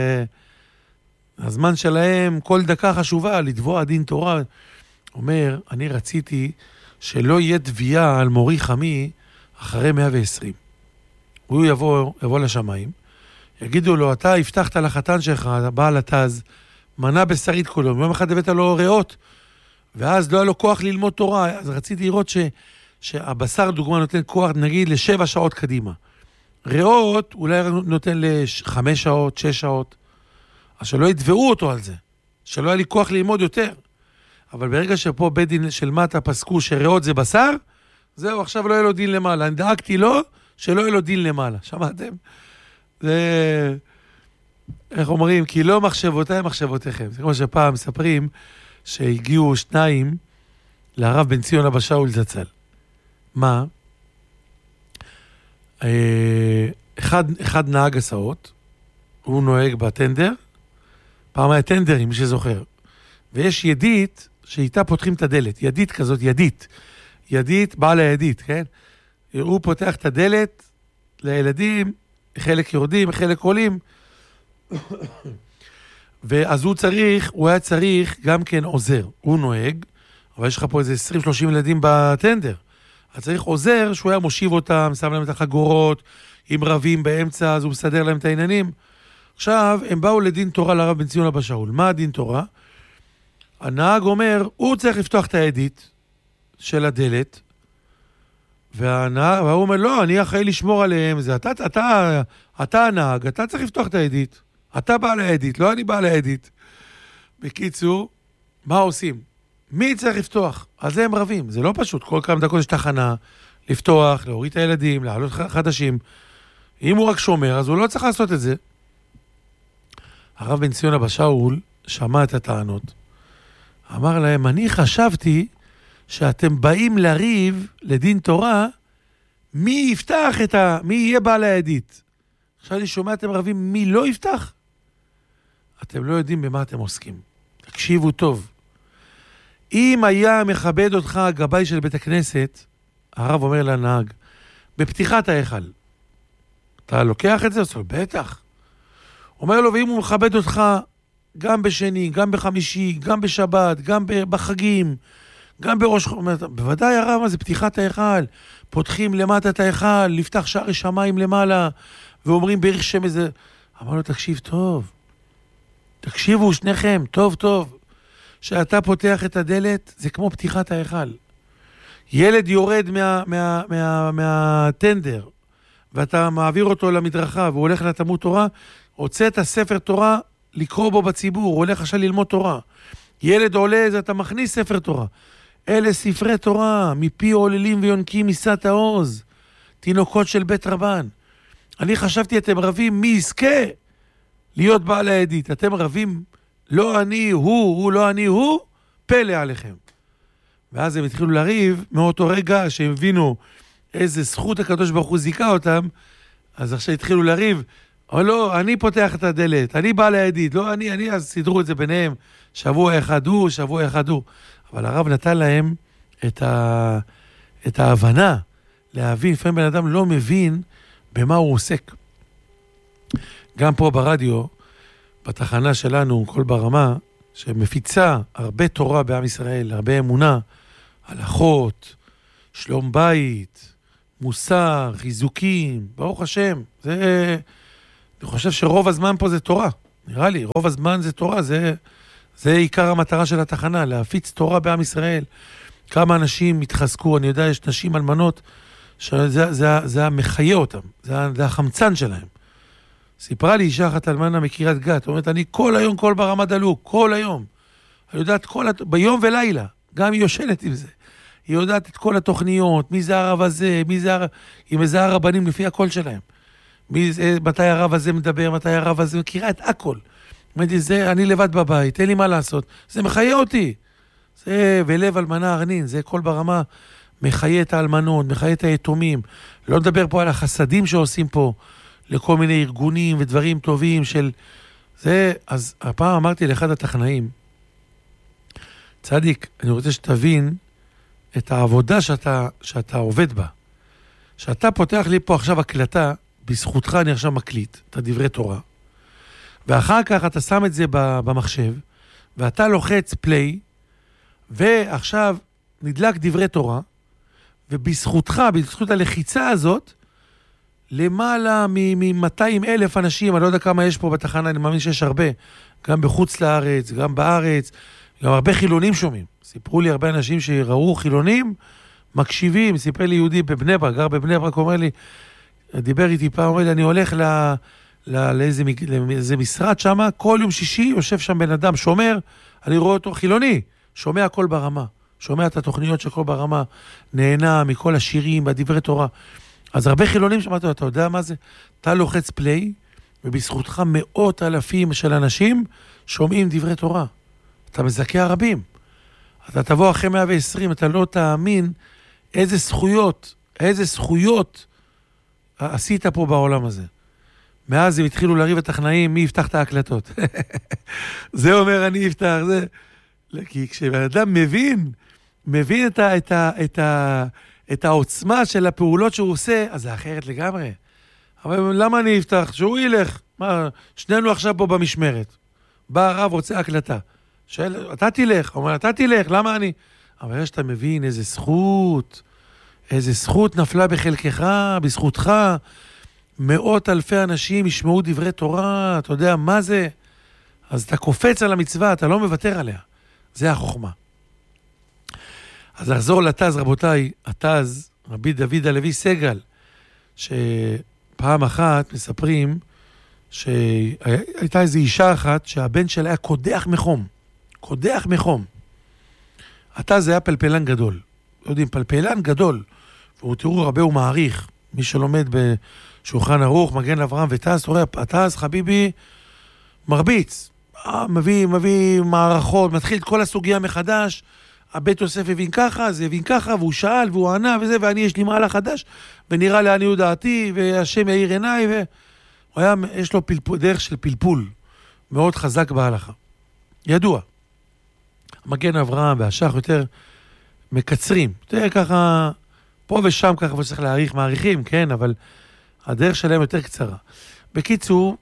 שהזמן שלהם כל דקה חשובה, לתבוע דין תורה. אומר, אני רציתי שלא יהיה תביעה על מורי חמי אחרי מאה ועשרים. הוא יבוא, יבוא לשמיים, יגידו לו, אתה הבטחת לחתן שלך, בעל התז, מנה בשרית כל יום, יום אחד הבאת לו ריאות, ואז לא היה לו כוח ללמוד תורה, אז רציתי לראות ש, שהבשר דוגמה נותן כוח, נגיד, לשבע שעות קדימה. ריאות אולי נותן לחמש שעות, שש שעות, אז שלא יתבעו אותו על זה, שלא היה לי כוח ללמוד יותר. אבל ברגע שפה בית דין של מטה פסקו שריאות זה בשר, זהו, עכשיו לא יהיה לו דין למעלה. אני דאגתי לו שלא יהיה לו דין למעלה. שמעתם? זה, איך אומרים? כי לא מחשבותיי מחשבותיכם. זה כמו שפעם מספרים שהגיעו שניים לרב בן ציון אבא שאול זצ"ל. מה? אחד, אחד נהג הסעות, הוא נוהג בטנדר, פעם היה טנדרים, מי שזוכר. ויש ידית שאיתה פותחים את הדלת, ידית כזאת, ידית. ידית, בעל הידית, כן? הוא פותח את הדלת לילדים, חלק יורדים, חלק עולים. ואז הוא צריך, הוא היה צריך גם כן עוזר. הוא נוהג, אבל יש לך פה איזה עשרים שלושים ילדים בטנדר. אז צריך עוזר שהוא היה מושיב אותם, שם להם את החגורות, עם רבים באמצע, אז הוא מסדר להם את העניינים. עכשיו, הם באו לדין תורה לרב בן ציון אבא שאול. מה הדין תורה? הנהג אומר, הוא צריך לפתוח את הידית של הדלת, והנהג, והוא אומר, לא, אני אחראי לשמור עליהם, זה, אתה, אתה, אתה הנהג, אתה צריך לפתוח את הידית. אתה בעל הידית, לא אני בעל הידית. בקיצור, מה עושים? מי צריך לפתוח? אז הם רבים, זה לא פשוט. כל כמה דקות יש תחנה, לפתוח, להוריד את הילדים, לעלות חדשים. אם הוא רק שומר, אז הוא לא צריך לעשות את זה. הרב בן ציון אבא שאול שמע את הטענות. אמר להם, אני חשבתי שאתם באים לריב לדין תורה, מי יפתח את ה... מי יהיה בעל הידית? עכשיו אני שומע אתם רבים, מי לא יפתח? אתם לא יודעים במה אתם עוסקים. תקשיבו טוב. אם היה מכבד אותך הגבאי של בית הכנסת, הרב אומר לנהג, בפתיחת ההיכל, אתה לוקח את זה? עושה לו, בטח. אומר לו, ואם הוא מכבד אותך גם בשני, גם בחמישי, גם בשבת, גם בחגים, גם בראש... אומר, בוודאי הרב, מה זה פתיחת ההיכל? פותחים למטה את ההיכל, לפתח שערי שמיים למעלה, ואומרים בערך שם איזה... אמר לו, תקשיב טוב. תקשיבו שניכם, טוב טוב. שאתה פותח את הדלת, זה כמו פתיחת ההיכל. ילד יורד מה, מה, מה, מהטנדר, ואתה מעביר אותו למדרכה, והוא הולך לתלמוד תורה, הוצאת ספר תורה לקרוא בו בציבור, הוא הולך עכשיו ללמוד תורה. ילד עולה, אז אתה מכניס ספר תורה. אלה ספרי תורה, מפי עוללים ויונקים מסת העוז, תינוקות של בית רבן. אני חשבתי, אתם רבים, מי יזכה להיות בעל הידית? אתם רבים, לא אני, הוא, הוא לא אני, הוא, פלא עליכם. ואז הם התחילו לריב, מאותו רגע שהם הבינו איזה זכות הקדוש ברוך הוא זיכה אותם, אז עכשיו התחילו לריב, אבל לא, אני פותח את הדלת, אני בעל הידית, לא אני, אני, אז סידרו את זה ביניהם, שבוע אחד הוא, שבוע אחד הוא. אבל הרב נתן להם את, ה, את ההבנה, להבין, לפעמים בן אדם לא מבין במה הוא עוסק. גם פה ברדיו, בתחנה שלנו, כל ברמה, שמפיצה הרבה תורה בעם ישראל, הרבה אמונה, הלכות, שלום בית, מוסר, חיזוקים, ברוך השם. זה, אני חושב שרוב הזמן פה זה תורה. נראה לי, רוב הזמן זה תורה, זה, זה עיקר המטרה של התחנה, להפיץ תורה בעם ישראל. כמה אנשים התחזקו, אני יודע, יש נשים אלמנות, שזה זה, זה, זה המחיה אותם, זה, זה החמצן שלהם. סיפרה לי אישה אחת אלמנה מקריית גת, אומרת, אני כל היום, כל ברמה דלוק, כל היום. אני יודעת, כל, ביום ולילה, גם היא יושנת עם זה. היא יודעת את כל התוכניות, מי זה הרב הזה, מי זה הרב, היא מזהה הרבנים לפי הקול שלהם. מי, מתי הרב הזה מדבר, מתי הרב הזה, מכירה את הכל. אמרתי, זה, אני לבד בבית, אין לי מה לעשות. זה מחיה אותי. זה, ולב אלמנה ארנין, זה כל ברמה, מחיה את האלמנות, מחיה את היתומים. לא נדבר פה על החסדים שעושים פה, לכל מיני ארגונים ודברים טובים של... זה, אז הפעם אמרתי לאחד הטכנאים, צדיק, אני רוצה שתבין את העבודה שאתה, שאתה עובד בה. שאתה פותח לי פה עכשיו הקלטה, בזכותך אני עכשיו מקליט את הדברי תורה, ואחר כך אתה שם את זה במחשב, ואתה לוחץ פליי, ועכשיו נדלק דברי תורה, ובזכותך, בזכות הלחיצה הזאת, למעלה מ-מאתיים אלף אנשים, אני לא יודע כמה יש פה בתחנה, אני מאמין שיש הרבה, גם בחוץ לארץ, גם בארץ, גם הרבה חילונים שומעים. סיפרו לי הרבה אנשים שראו חילונים, מקשיבים, סיפר לי יהודי בבני ברק, גר בבני ברק, אומר לי, דיבר איתי פעם, אומר לי, אני הולך ל, ל, לאיזה, לאיזה משרד שם, כל יום שישי יושב שם בן אדם, שומר, אני רואה אותו חילוני, שומע הכל ברמה, שומע את התוכניות של כל ברמה, נהנה מכל השירים, בדברי תורה. אז הרבה חילונים שמעתי, אתה יודע מה זה? אתה לוחץ פליי, ובזכותך מאות אלפים של אנשים שומעים דברי תורה. אתה מזכה הרבים. אתה תבוא אחרי מאה ועשרים, אתה לא תאמין איזה זכויות, איזה זכויות עשית פה בעולם הזה. מאז הם התחילו לריב הטכנאים, מי יפתח את ההקלטות. זה אומר, אני אפתח, זה... כי כשאדם מבין, מבין את ה... את ה, את ה את העוצמה של הפעולות שהוא עושה, אז זה אחרת לגמרי. אבל למה אני אפתח? שהוא ילך. מה, שנינו עכשיו פה במשמרת. בא הרב, רוצה הקלטה. שואל, אתה תלך. אומר, אתה תלך, למה אני? אבל יש שאתה מבין איזה זכות, איזה זכות נפלה בחלקך, בזכותך. מאות אלפי אנשים ישמעו דברי תורה, אתה יודע מה זה? אז אתה קופץ על המצווה, אתה לא מוותר עליה. זה החוכמה. אז לחזור לתז, רבותיי, התז, רבי דוד הלוי סגל, שפעם אחת מספרים שהייתה איזו אישה אחת שהבן שלה היה קודח מחום, קודח מחום. התז היה פלפלן גדול, לא יודעים, פלפלן גדול, והוא תראו הרבה הוא מעריך, מי שלומד בשולחן ערוך, מגן אברהם ותז, תראה, התז חביבי מרביץ, מביא, מביא מערכות, מתחיל את כל הסוגיה מחדש, הבית יוסף הבין ככה, זה הבין ככה, והוא שאל, והוא ענה, וזה, ואני יש לי מעלה חדש, ונראה לעניות דעתי, והשם יאיר עיניי, והוא היה, יש לו פלפול, דרך של פלפול, מאוד חזק בהלכה. ידוע. מגן אברהם והשח יותר מקצרים, יותר ככה, פה ושם ככה, וצריך להעריך, מעריכים, כן, אבל הדרך שלהם יותר קצרה. בקיצור,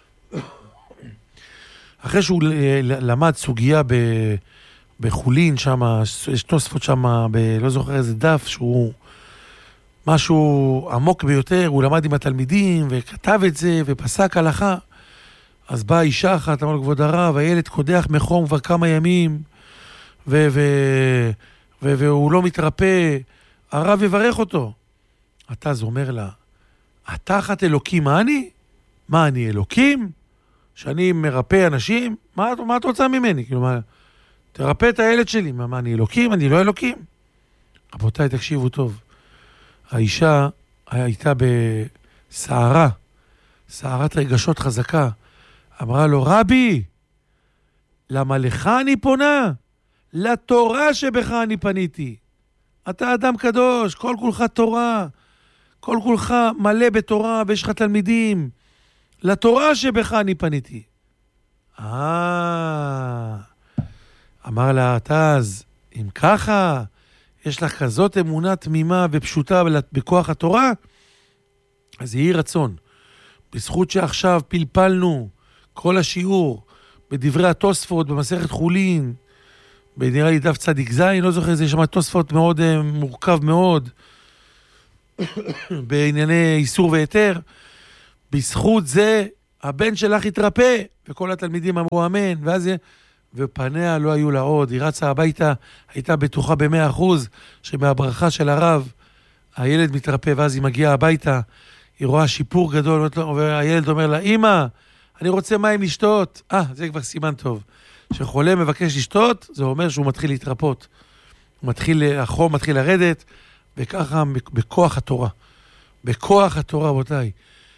אחרי שהוא למד סוגיה ב... בחולין שם, יש תוספות שם, ב- לא זוכר איזה דף, שהוא משהו עמוק ביותר, הוא למד עם התלמידים, וכתב את זה, ופסק הלכה. אז באה אישה אחת, אמר לו, כבוד הרב, הילד קודח מחום כבר כמה ימים, ו- ו- ו- והוא לא מתרפא, הרב יברך אותו. אתה אז אומר לה, התחת אלוקים, מה אני? מה אני, אלוקים? שאני מרפא אנשים? מה, מה את רוצה ממני? כאילו, מה... תרפא את הילד שלי. מה, מה, אני אלוקים? אני לא אלוקים. רבותיי, תקשיבו טוב. האישה הייתה בסערה, סערת רגשות חזקה. אמרה לו, רבי, למה לך אני פונה? לתורה שבך אני פניתי. אתה אדם קדוש, כל כולך תורה, כל כולך מלא בתורה, ויש לך תלמידים. לתורה שבך אני פניתי. אה... אמר לה, אתה אז, אם ככה, יש לך כזאת אמונה תמימה ופשוטה בכוח התורה, אז יהי רצון. בזכות שעכשיו פלפלנו כל השיעור בדברי התוספות, במסכת חולין, בנראה לי דף צדיק זין, לא זוכר, זה שם תוספות מאוד מורכב מאוד, בענייני איסור ויתר. בזכות זה הבן שלך התרפא, וכל התלמידים אמרו אמן, ואז ופניה לא היו לה עוד, היא רצה הביתה, הייתה בטוחה במאה אחוז, שמהברכה של הרב, הילד מתרפא, ואז היא מגיעה הביתה, היא רואה שיפור גדול, והילד אומר לה, אמא, אני רוצה מים לשתות. אה, זה כבר סימן טוב. כשחולה מבקש לשתות, זה אומר שהוא מתחיל להתרפות. הוא מתחיל, החום מתחיל לרדת, וככה בכוח התורה. בכוח התורה, רבותיי.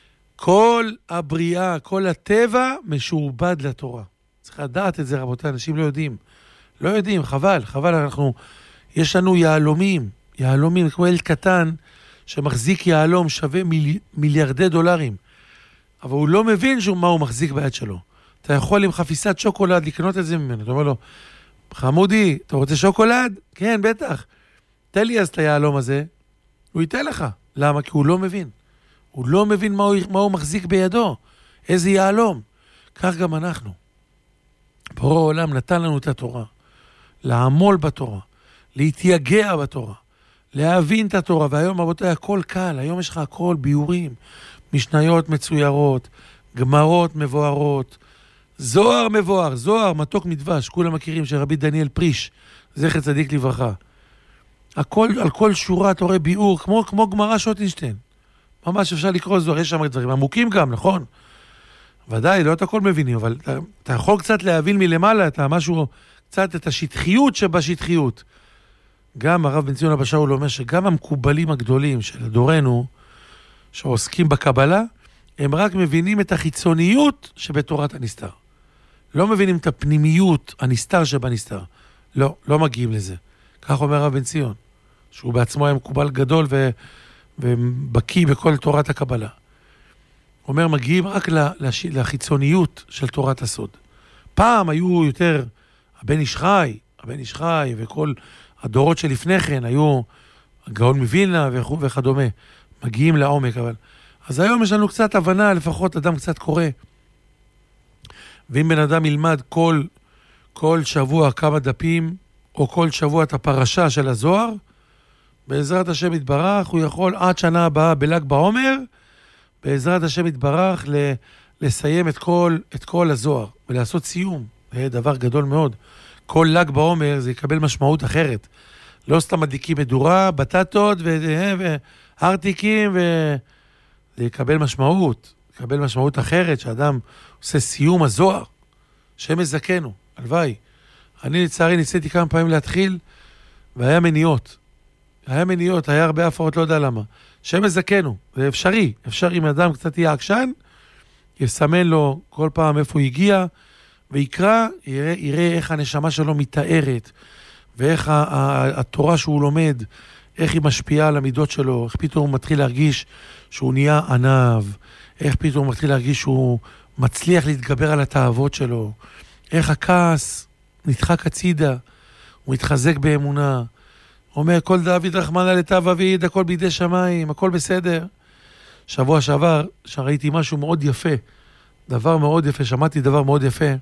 כל הבריאה, כל הטבע משועבד לתורה. צריך לדעת את זה, רבותיי, אנשים לא יודעים. לא יודעים, חבל, חבל, אנחנו, יש לנו יעלומים, יעלומים, כמו ילד קטן, שמחזיק יעלום שווה מיל, מיליארדי דולרים. אבל הוא לא מבין שהוא, מה הוא מחזיק ביד שלו. אתה יכול עם חפיסת שוקולד לקנות את זה ממנו. אתה אומר לו, חמודי, אתה רוצה שוקולד? כן, בטח. תן לי אז את היעלום הזה. הוא ייתן לך. למה? כי הוא לא מבין. הוא לא מבין מה הוא, מה הוא מחזיק בידו. איזה יעלום. כך גם אנחנו. בורא העולם נתן לנו את התורה. לעמול בתורה. להתייגע בתורה. להבין את התורה. והיום, רבותיי, הכל קל. היום יש לך הכל ביורים. משניות מצוירות. גמרות מבוארות. זוהר מבואר. זוהר, מתוק מדבש. כולם מכירים שרבי דניאל פריש. זכר צדיק לברכה. הכל, על כל שורה אתה רואה ביאור, כמו, כמו גמרא שוטינשטיין. ממש אפשר לקרוא זוהר, יש שם דברים עמוקים גם, נכון? ודאי, לא את הכל מבינים, אבל אתה, אתה יכול קצת להבין מלמעלה, אתה משהו, קצת את השטחיות שבשטחיות. גם הרב בן ציון אבא שאול אומר שגם המקובלים הגדולים של דורנו, שעוסקים בקבלה, הם רק מבינים את החיצוניות שבתורת הנסתר. לא מבינים את הפנימיות, הנסתר שבנסתר. לא, לא מגיעים לזה. כך אומר הרב בן ציון, שהוא בעצמו היה מקובל גדול ו... ובקיא בכל תורת הקבלה. אומר, מגיעים רק לש... לחיצוניות של תורת הסוד. פעם היו יותר, הבן איש חי, הבן איש חי, וכל הדורות שלפני כן היו הגאון מווילנה וכדומה, מגיעים לעומק, אבל... אז היום יש לנו קצת הבנה, לפחות אדם קצת קורא. ואם בן אדם ילמד כל, כל שבוע כמה דפים, או כל שבוע את הפרשה של הזוהר, בעזרת השם יתברך, הוא יכול עד שנה הבאה בל"ג בעומר, בעזרת השם יתברך ל- לסיים את כל, את כל הזוהר, ולעשות סיום. זה דבר גדול מאוד. כל ל"ג בעומר זה יקבל משמעות אחרת. לא סתם מדליקים מדורה, בטטות והרטיקים, וזה יקבל משמעות. יקבל משמעות אחרת, שאדם עושה סיום הזוהר. שם מזכנו, הלוואי. אני לצערי ניסיתי כמה פעמים להתחיל, והיה מניעות. היה מניעות, היה הרבה הפרעות, לא יודע למה. שם מזכנו, זה אפשרי. אפשרי אם אדם קצת יהיה עקשן, יסמן לו כל פעם איפה הוא הגיע, ויקרא, יראה, יראה איך הנשמה שלו מתארת, ואיך ה- ה- התורה שהוא לומד, איך היא משפיעה על המידות שלו, איך פתאום הוא מתחיל להרגיש שהוא נהיה ענב, איך פתאום הוא מתחיל להרגיש שהוא מצליח להתגבר על התאוות שלו, איך הכעס נדחק הצידה, הוא מתחזק באמונה, אומר, כל דוד רחמנא לטב אביד, הכל בידי שמיים, הכל בסדר. שבוע שעבר, שראיתי משהו מאוד יפה, דבר מאוד יפה, שמעתי דבר מאוד יפה,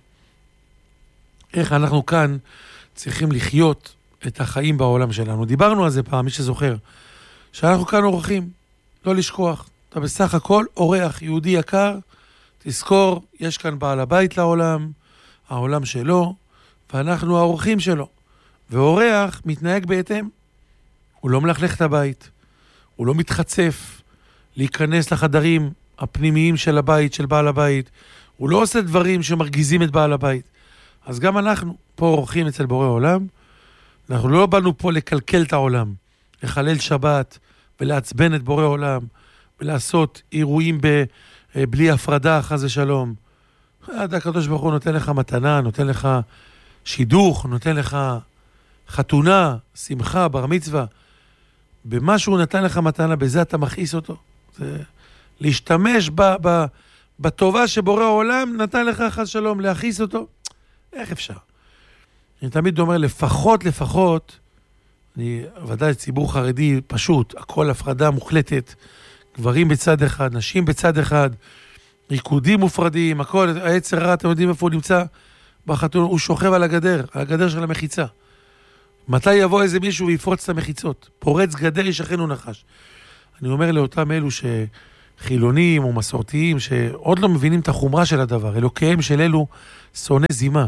איך אנחנו כאן צריכים לחיות את החיים בעולם שלנו. דיברנו על זה פעם, מי שזוכר, שאנחנו כאן אורחים, לא לשכוח. אתה בסך הכל אורח, יהודי יקר, תזכור, יש כאן בעל הבית לעולם, העולם שלו, ואנחנו האורחים שלו. ואורח מתנהג בהתאם. הוא לא מלכלך את הבית, הוא לא מתחצף להיכנס לחדרים הפנימיים של הבית, של בעל הבית, הוא לא עושה דברים שמרגיזים את בעל הבית. אז גם אנחנו פה אורחים אצל בורא עולם, אנחנו לא באנו פה לקלקל את העולם, לחלל שבת ולעצבן את בורא עולם, ולעשות אירועים ב, בלי הפרדה, חס ושלום. הקדוש ברוך הוא נותן לך מתנה, נותן לך שידוך, נותן לך חתונה, שמחה, בר מצווה. במה שהוא נתן לך מתנה, בזה אתה מכעיס אותו. זה להשתמש ב, ב, בטובה שבורא העולם נתן לך חס שלום, להכעיס אותו. איך אפשר? אני תמיד אומר, לפחות, לפחות, אני ודאי ציבור חרדי פשוט, הכל הפרדה מוחלטת, גברים בצד אחד, נשים בצד אחד, ריקודים מופרדים, הכל, היצר הרע, אתם יודעים איפה הוא נמצא? בחתונה, הוא שוכב על הגדר, על הגדר של המחיצה. מתי יבוא איזה מישהו ויפרוץ את המחיצות? פורץ גדר, ישכן ונחש. אני אומר לאותם אלו חילונים או מסורתיים שעוד לא מבינים את החומרה של הדבר. אלוקיהם של אלו שונא זימה.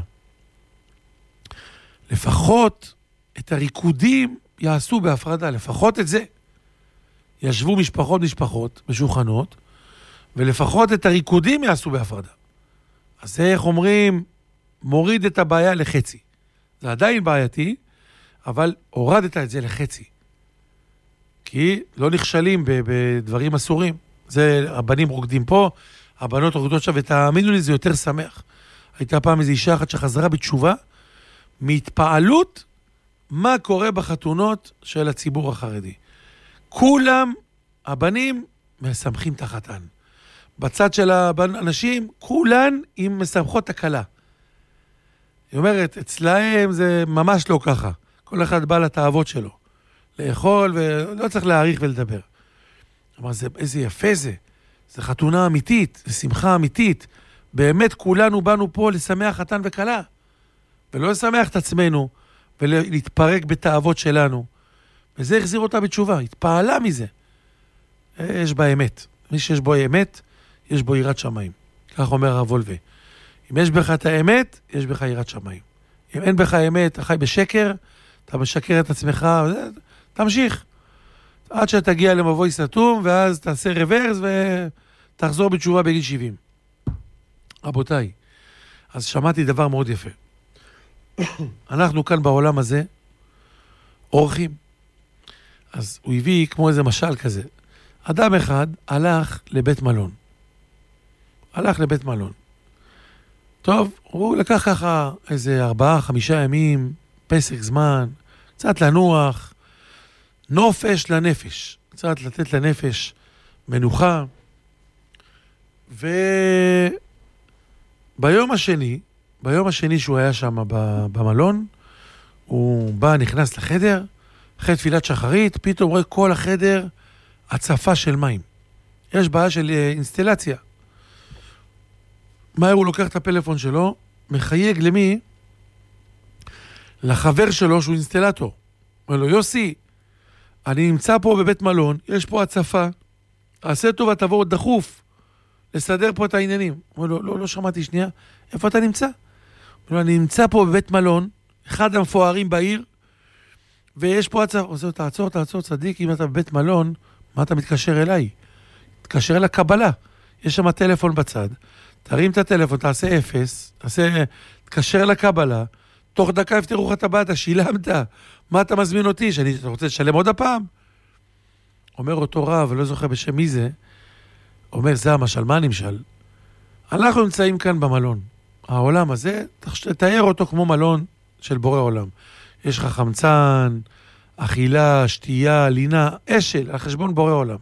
לפחות את הריקודים יעשו בהפרדה, לפחות את זה. ישבו משפחות משפחות בשולחנות, ולפחות את הריקודים יעשו בהפרדה. אז זה, איך אומרים, מוריד את הבעיה לחצי. זה עדיין בעייתי, אבל הורדת את זה לחצי. כי לא נכשלים בדברים אסורים. זה, הבנים רוקדים פה, הבנות רוקדות שם, ותאמינו לי, זה יותר שמח. הייתה פעם איזו אישה אחת שחזרה בתשובה, מהתפעלות מה קורה בחתונות של הציבור החרדי. כולם, הבנים, משמחים את החתן. בצד של האנשים, כולן עם משמחות הקלה. היא אומרת, אצלהם זה ממש לא ככה. כל אחד בא לתאוות שלו. לאכול, ולא צריך להעריך ולדבר. אבל זה, איזה יפה זה. זה חתונה אמיתית, זה שמחה אמיתית. באמת כולנו באנו פה לשמח חתן וקלה. ולא לשמח את עצמנו, ולהתפרק בתאוות שלנו. וזה החזיר אותה בתשובה, התפעלה מזה. יש בה אמת. מי שיש בו אמת, יש בו יראת שמיים. כך אומר הרב וולבה. אם יש בך את האמת, יש בך יראת שמיים. אם אין בך אמת, אתה חי בשקר, אתה משקר את עצמך, תמשיך. עד שתגיע למבוי סתום, ואז תעשה רוורס, ותחזור בתשובה בגיל שבעים. רבותיי, אז שמעתי דבר מאוד יפה. אנחנו כאן בעולם הזה, אורחים. אז הוא הביא כמו איזה משל כזה. אדם אחד הלך לבית מלון. הלך לבית מלון. טוב, הוא לקח ככה איזה ארבעה, חמישה ימים, פסק זמן, קצת לנוח, נופש לנפש. קצת לתת לנפש מנוחה. וביום השני, ביום השני שהוא היה שם במלון, הוא בא, נכנס לחדר, אחרי תפילת שחרית, פתאום רואה כל החדר הצפה של מים. יש בעיה של אינסטלציה. מהר הוא לוקח את הפלאפון שלו, מחייג למי? לחבר שלו שהוא אינסטלטור. אומר לו, יוסי, אני נמצא פה בבית מלון, יש פה הצפה, עשה טובה, תבוא דחוף, לסדר פה את העניינים. אומר לו, לא, לא שמעתי שנייה, איפה אתה נמצא? אומר לו, אני נמצא פה בבית מלון, אחד המפוארים בעיר, ויש פה הצפה. הוא אומר, תעצור, תעצור, צדיק, אם אתה בבית מלון, מה אתה מתקשר אליי? תתקשר אל הקבלה. יש שם טלפון בצד, תרים את הטלפון, תעשה אפס, תעשה, תקשר לקבלה, תוך דקה יפתרו לך את הבא, אתה שילמת, מה אתה מזמין אותי? שאני רוצה לשלם עוד הפעם? אומר אותו רב, לא זוכר בשם מי זה, אומר, זה המשל, מה נמשל? אנחנו נמצאים כאן במלון. העולם הזה, תאר אותו כמו מלון של בורא עולם. יש לך חמצן, אכילה, שתייה, לינה, אשל, על חשבון בורא עולם.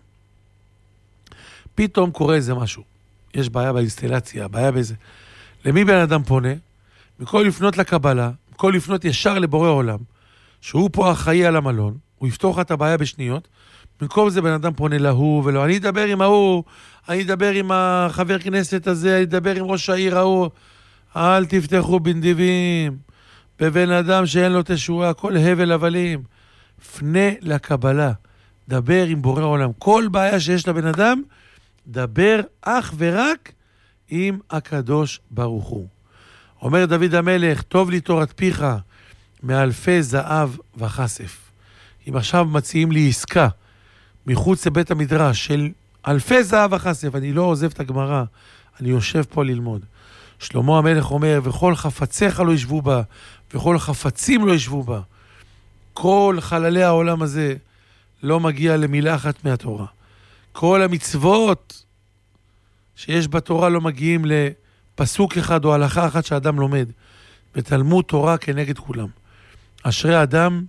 פתאום קורה איזה משהו. יש בעיה באינסטלציה, בעיה באיזה... למי בן אדם פונה? מכל לפנות לקבלה, מכל לפנות ישר לבורא עולם, שהוא פה אחראי על המלון, הוא יפתור את הבעיה בשניות, במקום זה בן אדם פונה להוא ולא, אני אדבר עם ההוא, אני אדבר עם החבר כנסת הזה, אני אדבר עם ראש העיר ההוא, אל תפתחו בנדיבים, בבן אדם שאין לו תשועה, כל הבל הבלים, פנה לקבלה, דבר עם בורא עולם, כל בעיה שיש לבן אדם, דבר אך ורק עם הקדוש ברוך הוא. אומר דוד המלך, טוב לי תורת פיך מאלפי זהב וחשף. אם עכשיו מציעים לי עסקה מחוץ לבית המדרש של אלפי זהב וחשף, אני לא עוזב את הגמרא, אני יושב פה ללמוד. שלמה המלך אומר, וכל חפציך לא ישבו בה, וכל חפצים לא ישבו בה. כל חללי העולם הזה לא מגיע למילה אחת מהתורה. כל המצוות שיש בתורה לא מגיעים לפסוק אחד או הלכה אחת שאדם לומד. בתלמוד תורה כנגד כולם. אשרי אדם,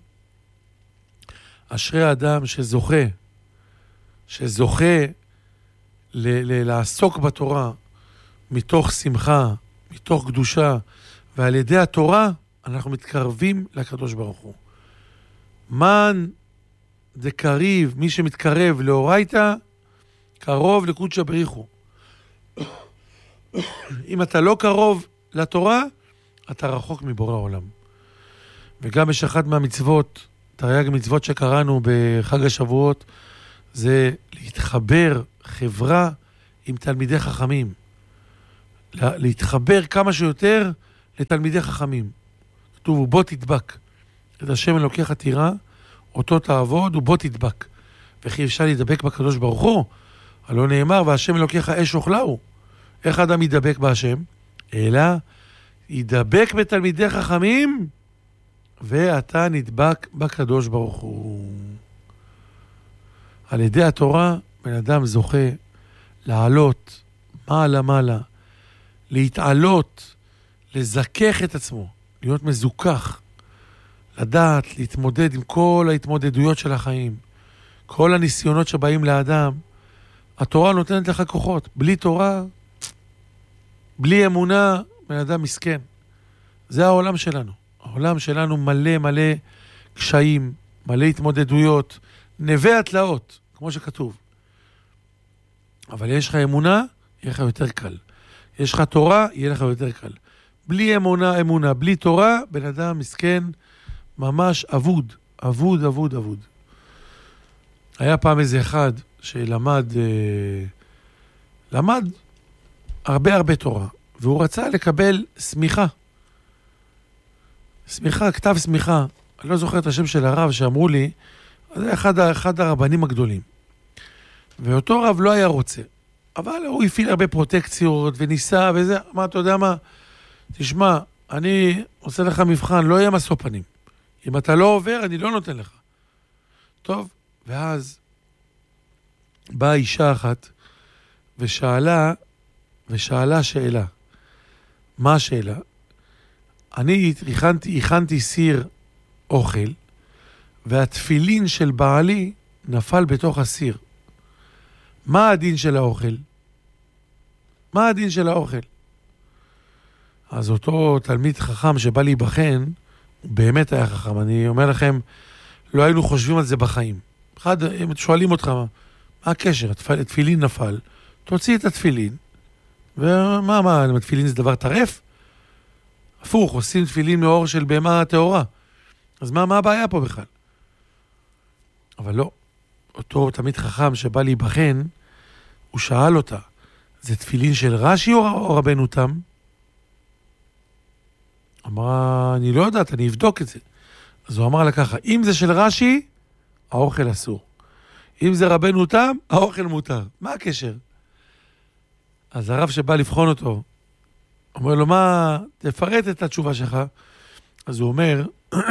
אשרי אדם שזוכה, שזוכה ל- ל- לעסוק בתורה מתוך שמחה, מתוך קדושה, ועל ידי התורה אנחנו מתקרבים לקדוש ברוך הוא. מן דקריב, מי שמתקרב לאורייתא, קרוב לקודשא בריחו. אם אתה לא קרוב לתורה, אתה רחוק מבורא העולם. וגם יש אחת מהמצוות, תרי"ג מצוות שקראנו בחג השבועות, זה להתחבר חברה עם תלמידי חכמים. להתחבר כמה שיותר לתלמידי חכמים. כתוב, בוא תדבק. את השם אלוקיך תירא, אותו תעבוד, ובוא תדבק. וכי אפשר להידבק בקדוש ברוך הוא? הלא נאמר, והשם אלוקיך אש אוכלהו. איך אדם ידבק בהשם? אלא ידבק בתלמידי חכמים, ואתה נדבק בקדוש ברוך הוא. על ידי התורה, בן אדם זוכה לעלות מעלה מעלה, להתעלות, לזכך את עצמו, להיות מזוכח, לדעת, להתמודד עם כל ההתמודדויות של החיים, כל הניסיונות שבאים לאדם. התורה נותנת לך כוחות. בלי תורה, בלי אמונה, בן אדם מסכן. זה העולם שלנו. העולם שלנו מלא מלא קשיים, מלא התמודדויות, נווה התלאות, כמו שכתוב. אבל יש לך אמונה, יהיה לך יותר קל. יש לך תורה, יהיה לך יותר קל. בלי אמונה, אמונה, בלי תורה, בן אדם מסכן, ממש אבוד, אבוד, אבוד, אבוד. היה פעם איזה אחד שלמד, אה, למד הרבה הרבה תורה, והוא רצה לקבל סמיכה. סמיכה, כתב סמיכה. אני לא זוכר את השם של הרב שאמרו לי, זה אחד, אחד הרבנים הגדולים. ואותו רב לא היה רוצה. אבל הוא הפעיל הרבה פרוטקציות וניסה וזה. מה, אתה יודע מה? תשמע, אני עושה לך מבחן, לא יהיה משוא פנים. אם אתה לא עובר, אני לא נותן לך. טוב, ואז באה אישה אחת ושאלה, ושאלה שאלה. מה השאלה? אני הכנתי, הכנתי סיר אוכל, והתפילין של בעלי נפל בתוך הסיר. מה הדין של האוכל? מה הדין של האוכל? אז אותו תלמיד חכם שבא להיבחן, הוא באמת היה חכם. אני אומר לכם, לא היינו חושבים על זה בחיים. אחד, הם שואלים אותך, מה הקשר? התפילין נפל, תוציא את התפילין, ומה, מה, התפילין זה דבר טרף? הפוך, עושים תפילין מאור של בהמה טהורה. אז מה, מה הבעיה פה בכלל? אבל לא. אותו תלמיד חכם שבא להיבחן, הוא שאל אותה, זה תפילין של רש"י או רבנו תם? אמרה, אני לא יודעת, אני אבדוק את זה. אז הוא אמר לה ככה, אם זה של רש"י, האוכל אסור. אם זה רבנו תם, האוכל מותר. מה הקשר? אז הרב שבא לבחון אותו, אומר לו, מה, תפרט את התשובה שלך. אז הוא אומר,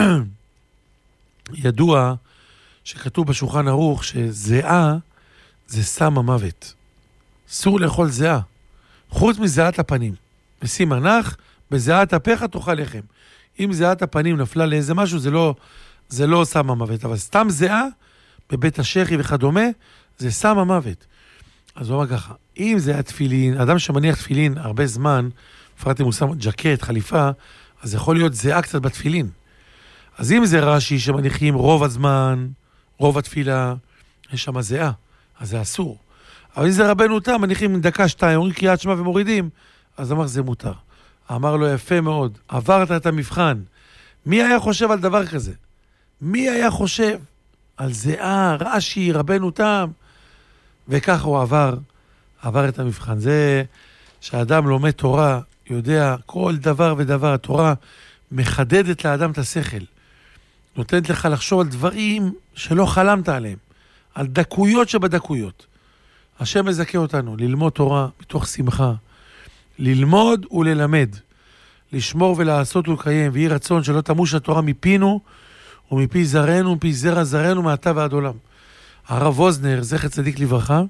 ידוע שכתוב בשולחן ערוך שזיעה זה סם המוות. אסור לאכול זיעה. חוץ מזיעת הפנים. ושים מנח, בזיעת אפיך תאכל לחם. אם זיעת הפנים נפלה לאיזה משהו, זה לא, זה לא סם המוות. אבל סתם זיעה, בבית השחי וכדומה, זה סם המוות. אז הוא אומר ככה, אם זה היה תפילין, אדם שמניח תפילין הרבה זמן, בפרט אם הוא שם ג'קט, חליפה, אז יכול להיות זיעה קצת בתפילין. אז אם זה רש"י שמניחים רוב הזמן, רוב התפילה, יש שם זיעה, אז זה אסור. אבל אם זה רבנו תם, מניחים דקה שתיים, אומרים קריאת שמע ומורידים, אז אמר זה מותר. אמר לו יפה מאוד, עברת את המבחן. מי היה חושב על דבר כזה? מי היה חושב על זיעה, רש"י, רבנו תם? וכך הוא עבר, עבר את המבחן. זה שהאדם לומד תורה, יודע כל דבר ודבר, התורה מחדדת לאדם את השכל. נותנת לך לחשוב על דברים שלא חלמת עליהם, על דקויות שבדקויות. השם מזכה אותנו ללמוד תורה מתוך שמחה, ללמוד וללמד, לשמור ולעשות ולקיים, ויהי רצון שלא תמוש התורה מפינו ומפי זרנו ומפי זרע זרנו מעתה ועד עולם. הרב ווזנר, זכר צדיק לברכה,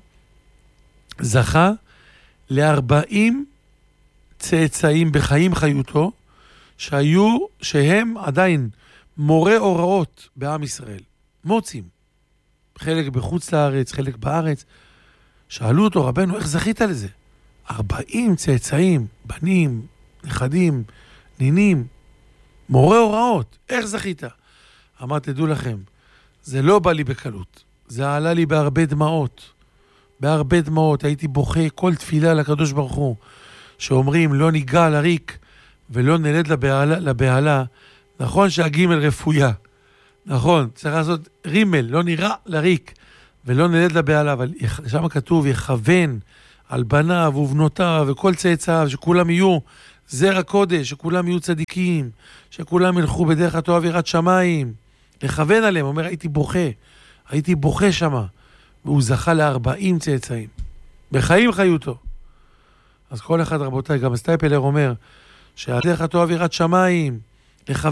זכה לארבעים צאצאים בחיים חיותו, שהיו, שהם עדיין מורה הוראות בעם ישראל. מוצאים. חלק בחוץ לארץ, חלק בארץ. שאלו אותו, רבנו, איך זכית לזה? ארבעים צאצאים, בנים, נכדים, נינים, מורה הוראות. איך זכית? אמר, תדעו לכם, זה לא בא לי בקלות. זה עלה לי בהרבה דמעות. בהרבה דמעות. הייתי בוכה כל תפילה לקדוש ברוך הוא, שאומרים, לא ניגע לריק ולא נלד לבעלה, לבעלה. נכון שהגימל רפויה. נכון, צריך לעשות רימל, לא נראה לריק, ולא נלד לבעלה, אבל שם כתוב, יכוון על בניו ובנותיו וכל צאצאיו, שכולם יהיו זרע קודש, שכולם יהיו צדיקים, שכולם ילכו בדרך התורה ויראת שמיים, לכוון עליהם. הוא אומר, הייתי בוכה, הייתי בוכה שמה, והוא זכה לארבעים צאצאים, בחיים חיותו. אז כל אחד, רבותיי, גם סטייפלר אומר, שהדרך התורה ויראת שמיים, לכוון